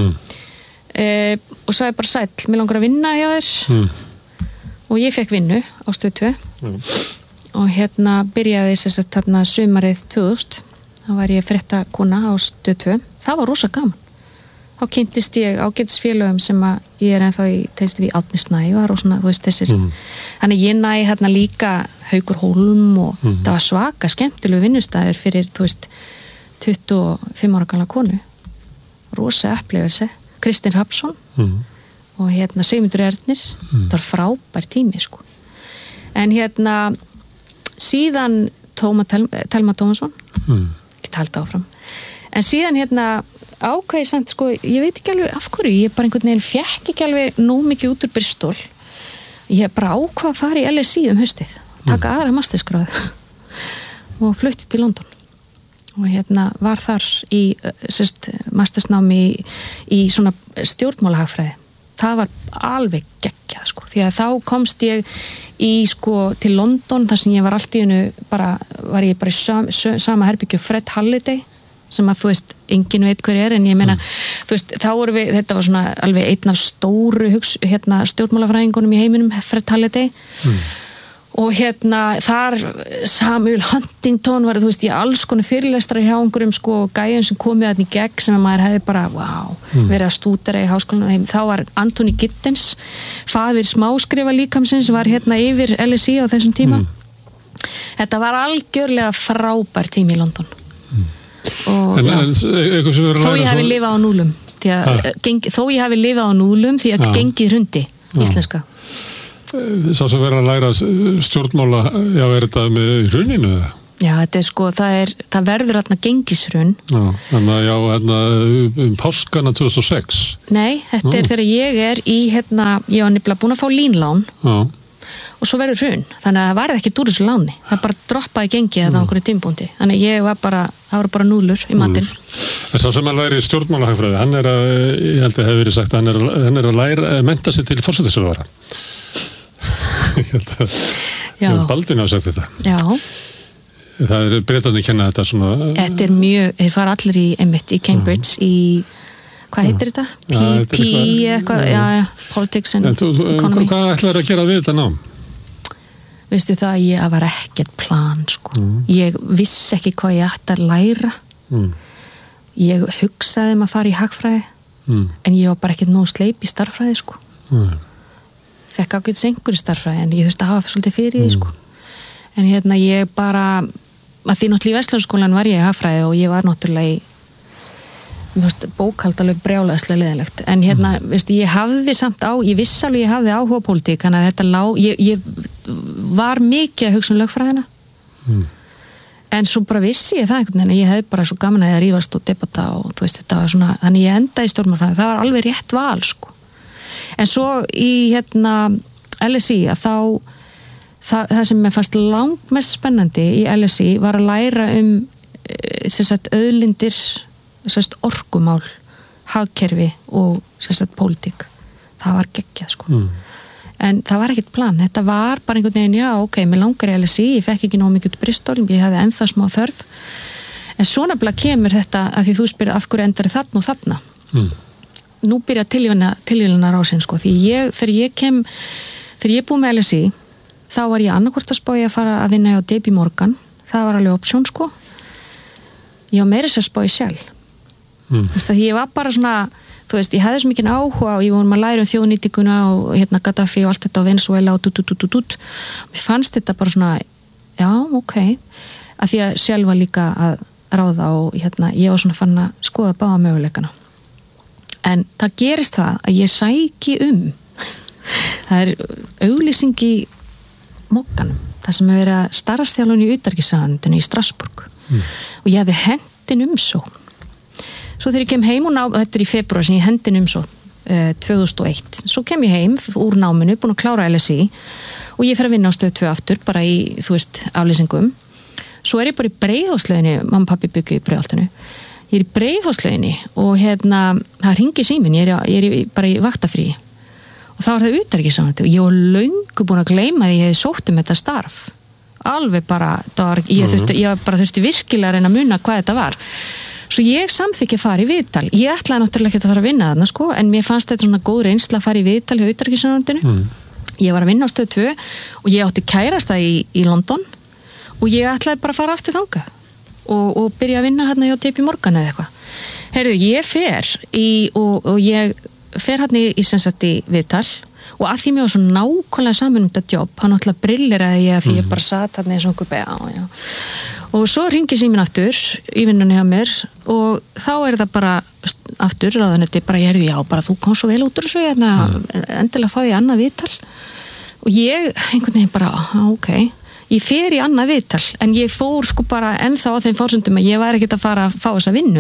og sagði bara sæll, mér langar að vinna hjá þér og ég fekk vinnu á Stöð 2 og byrjaði þarna sumarið 2000 þá var ég fréttakona á Stöð 2 það var rosa gaman þá kynntist ég ágætisfélögum sem að ég ennþá í tengslu við Árni Snævar og svona, þú veist, þessir þannig ég næ líka Haukur Hólm og það var svaka skemmtilegu vinnustæður fyrir, þú veist 25 ára gamla konu rosa upplifelse Kristinn Hrafnsson og Sigmundur Ernir það var frábær tími sko en síðan Telma Tómasson ekki talda áfram en síðan ákvæði samt sko, ég veit ekki alveg af hverju, ég bara einhvern veginn fekk ekki alveg nóg mikið út úr Bristol ég bara ákvað að fara í LSI haustið, taka aðra masterskráðu og flutti til London og var þar í mastersnámi í svona stjórnmálahagfræði það var alveg geggjað sko, því að þá komst ég til London þar sem ég var allt í einu var ég bara í sama herbyggju Fred Halliday sem að þú veist, enginn veit hver en ég meina, þú veist, þá voru við þetta var svona alveg einn af stóru stjórnmálafræðingunum í heiminum, Fred Halliday og þar Samuel Huntington var, þú veist, í alls konar fyrirlestrar hjá einhverjum gæjum sem komið þarna í gegn sem maður hefði bara, verið að stúdera í háskólanum. Þá var Anthony Giddens, faðir smáskrifa líkamsins, var yfir LSI á þessum tíma. Þetta var algjörlega frábær tími í London. Og, þó ég hafi lifað á núlum því að gengið hrundi íslenska. Sá sem verður að læra stjórnmála, er þetta með hruninu? Já, þetta það verður gengishrun. Já, þannig að páskana 2006. Nei, þetta þegar ég ég var nefnilega búin að fá línlán. Já. Og svo verður hrun, þannig að það var ekki úr þessu láni. Það bara droppaði gengið á einhverju tímpúndi. Þannig að það var bara núlur í matinn. En sá sem að læri stjórnmálahagfræði, hann ég held að hefur verið sagt að hann að læra mennta sig til forsætisráðherra. Ég held að Baldvin hafa sagt þetta. Já. Það Bretarnir kenna þetta svona. Þetta mjög, þeir fara allir í Cambridge í hvað heitir þetta? PP eitthvað, Politics and Economy. Hvað ætlar að gera við þetta nám? Veistu það, ég var ekkert plan, Ég vissi ekki hvað ég ætti að læra. Ég hugsaði að fara í hagfræði, en ég var bara ekkert nóg sleip í starffræði, Fekk ágætis einhverju starffræði, en ég þurfti að hafa svolítið fyrir því, En ég bara, að því náttúrulega í Verslunarskólan var ég í hagfræði og ég var náttúrulega bókhald alveg brjálæðslega leiðilegt. En veistu, ég hafði samt ég vissi alveg ég hafði áhuga á pólitík, þannig að þetta ég var mikið að hugsa lögfræðina. En svo bara vissi ég það einhvern veginn, ég hefði bara svo gaman að rífast og debata og þú veist, þetta var svona, þannig ég endaði í stjórnmálafræði, það var alveg rétt val, En svo í LSI að það sem mér fannst langmest spennandi í LSI var að læra auðlindir, orkumál, hagkerfi og pólitík. Það var geggjað, En það var ekkert plan. Þetta var bara einhvern veginn, mér langar í LSI, ég fekk ekki nóg mikið út Bristol, ég hefði ennþá smá þörf. En svona bara kemur þetta að því þú spyrir af hverju endar þarna og þarna. Nú byrja tilvílunar ásinn, því þegar ég búið með LSI, þá var ég annarkvort að spája að fara að vinna hjá JP Morgan. Það var alveg option, Ég var meira að spája sjálf. Ég var bara svona, þú veist, ég hefði svo mikið áhuga og ég vorum að læra þjóðnýtinguna og Gaddafi og allt þetta á Venezuela og Mér fannst þetta bara svona, að því að sjálf var líka að ráða og ég var svona fann að skoða báða möguleikana. En það gerist það að ég sæki það auglýsing í Mokkanum, það sem verið að starfsþjálfun í utanríkisráðuneytinu í Strasbourg og ég hefði hendin umsókn. Svo þegar ég kem heim þetta í febrúar sem ég hendin umsókn 2001. Svo kem ég heim úr náminu, búin að klára LSI og ég fer að vinna á stöð 2 aftur, bara í, þú veist, aflýsingum. Svo ég bara í Breiðholtslauginni, mamma og pabbi byggju í Breiðholtinu. Ég í Breiðholtslauginni og það hringi síminn, ég bara í vaktafrí og þá var það utanríkisráðuneytið og ég var löngu búin að gleyma því ég hefði sótt þetta starf. Alveg bara, ég bara þurfti virkilega að reyna að muna hvað þetta var. Svo ég samþykki að fara í viðtal. Ég ætlaði náttúrulega ekki að fara að vinna þarna, en mér fannst þetta svona góð reynsla að fara í viðtal hjá utanríkisráðuneytinu. Ég var að vinna á stöð 2 og ég átti kærasta í London og ég ætlaði bara að fara aftur þangað og byrja að vinna hérna hjá JP Morgan eða eitthvað. Heyrðu, ég fer og ég fer hérna í viðtal og að því mér var svo nákvæmlega saman þetta jobb, hann náttúrulega brilleraði ég að því ég bara satt hérna eins og einhver og svo ringi síminn aftur í vinnunni hjá mér og þá það bara aftur ráðuneyti bara ég heyrði bara þú kom svo vel út úr þessu endilega fá ég annað viðtal og ég einhvern veginn bara ég fer í annað viðtal en ég fór bara ennþá á þeim forsendum að ég var ekkert að fara að fá þessa vinnu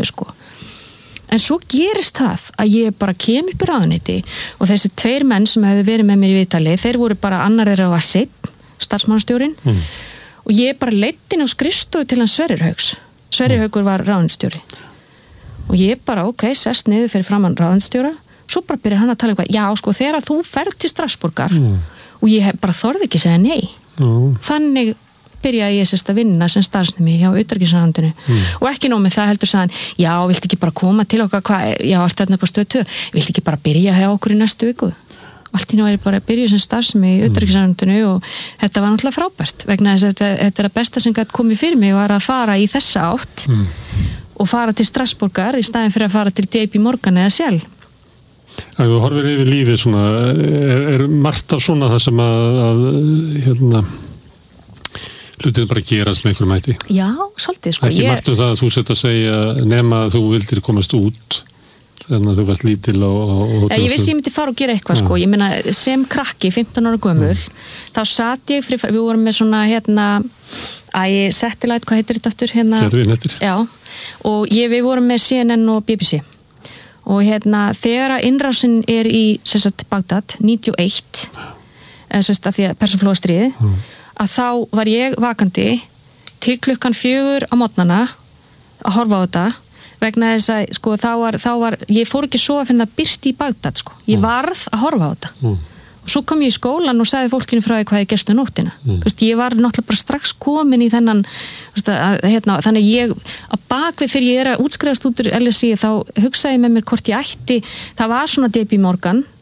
en svo gerist það að ég bara kem upp í ráðuneyti og þessi 2 menn sem hefðu verið með mér í viðtali þeir voru bara annar þeirra var starfsmannastjórinn og ég bara leitt inn á skrifstofu til hann Sverrir Hauks. Sverrir Haukur var ráðuneytisstjóri. Og ég bara, sest niður fyrir framan ráðuneytisstjóra, svo bara byrjar hann að tala eitthvað, þegar þú ferð til Strasbourgar og ég bara þorði ekki að segja nei. Þannig byrjaði ég að vinna sem starfsnemi hjá utanríkisráðuneytinu og ekki nóg með það heldur sagðan, viltu ekki bara koma til okkar, ertu þarna upp á stöð 2, viltu ekki bara byrja hjá okkur í næstu viku? allt í nú er bara að byrja sem starfsemi í utanríkisráðuneytinu og þetta var náttúrulega frábært vegna þess að þetta er að besta sem gæti komið fyrir mig var að fara í þessa átt og fara til Strasbourgar í staðin fyrir að fara til JP Morgan eða Shell. Ef þú horfir yfir lífið svona, er margt af svona það sem að hlutið bara gerast með einhverjum hætti? Já, svolítið sko. Ekki margt það að þú sett að segja nema að þú vildir komast út þannig að þú varst lítil og ég vissi ég myndi fara og gera eitthvað sko. Ég meina sem krakki, 15 ára gömul þá satt ég við vorum með svona satellite, hvað heitir þetta aftur? Servinettir. Já, og við vorum með CNN og BBC og þegar að innrásin er í Bagdad 91 að því að Persaflóastríði að þá var ég vakandi til klukkan 4 á morgnana að horfa á þetta vegna þess að sko, þá var ég fór ekki svo að finna byrti í Bagdad sko. Ég varð að horfa á þetta og svo kom ég í skólan og sagði fólkinu frá því hvað ég gerst nóttina. Ég var náttúrulega bara strax komin í þennan þannig ég að bakvið fyrir ég að útskrifast út úr LSI þá hugsaði ég með mér hvort ég ætti það var svona JP Morgan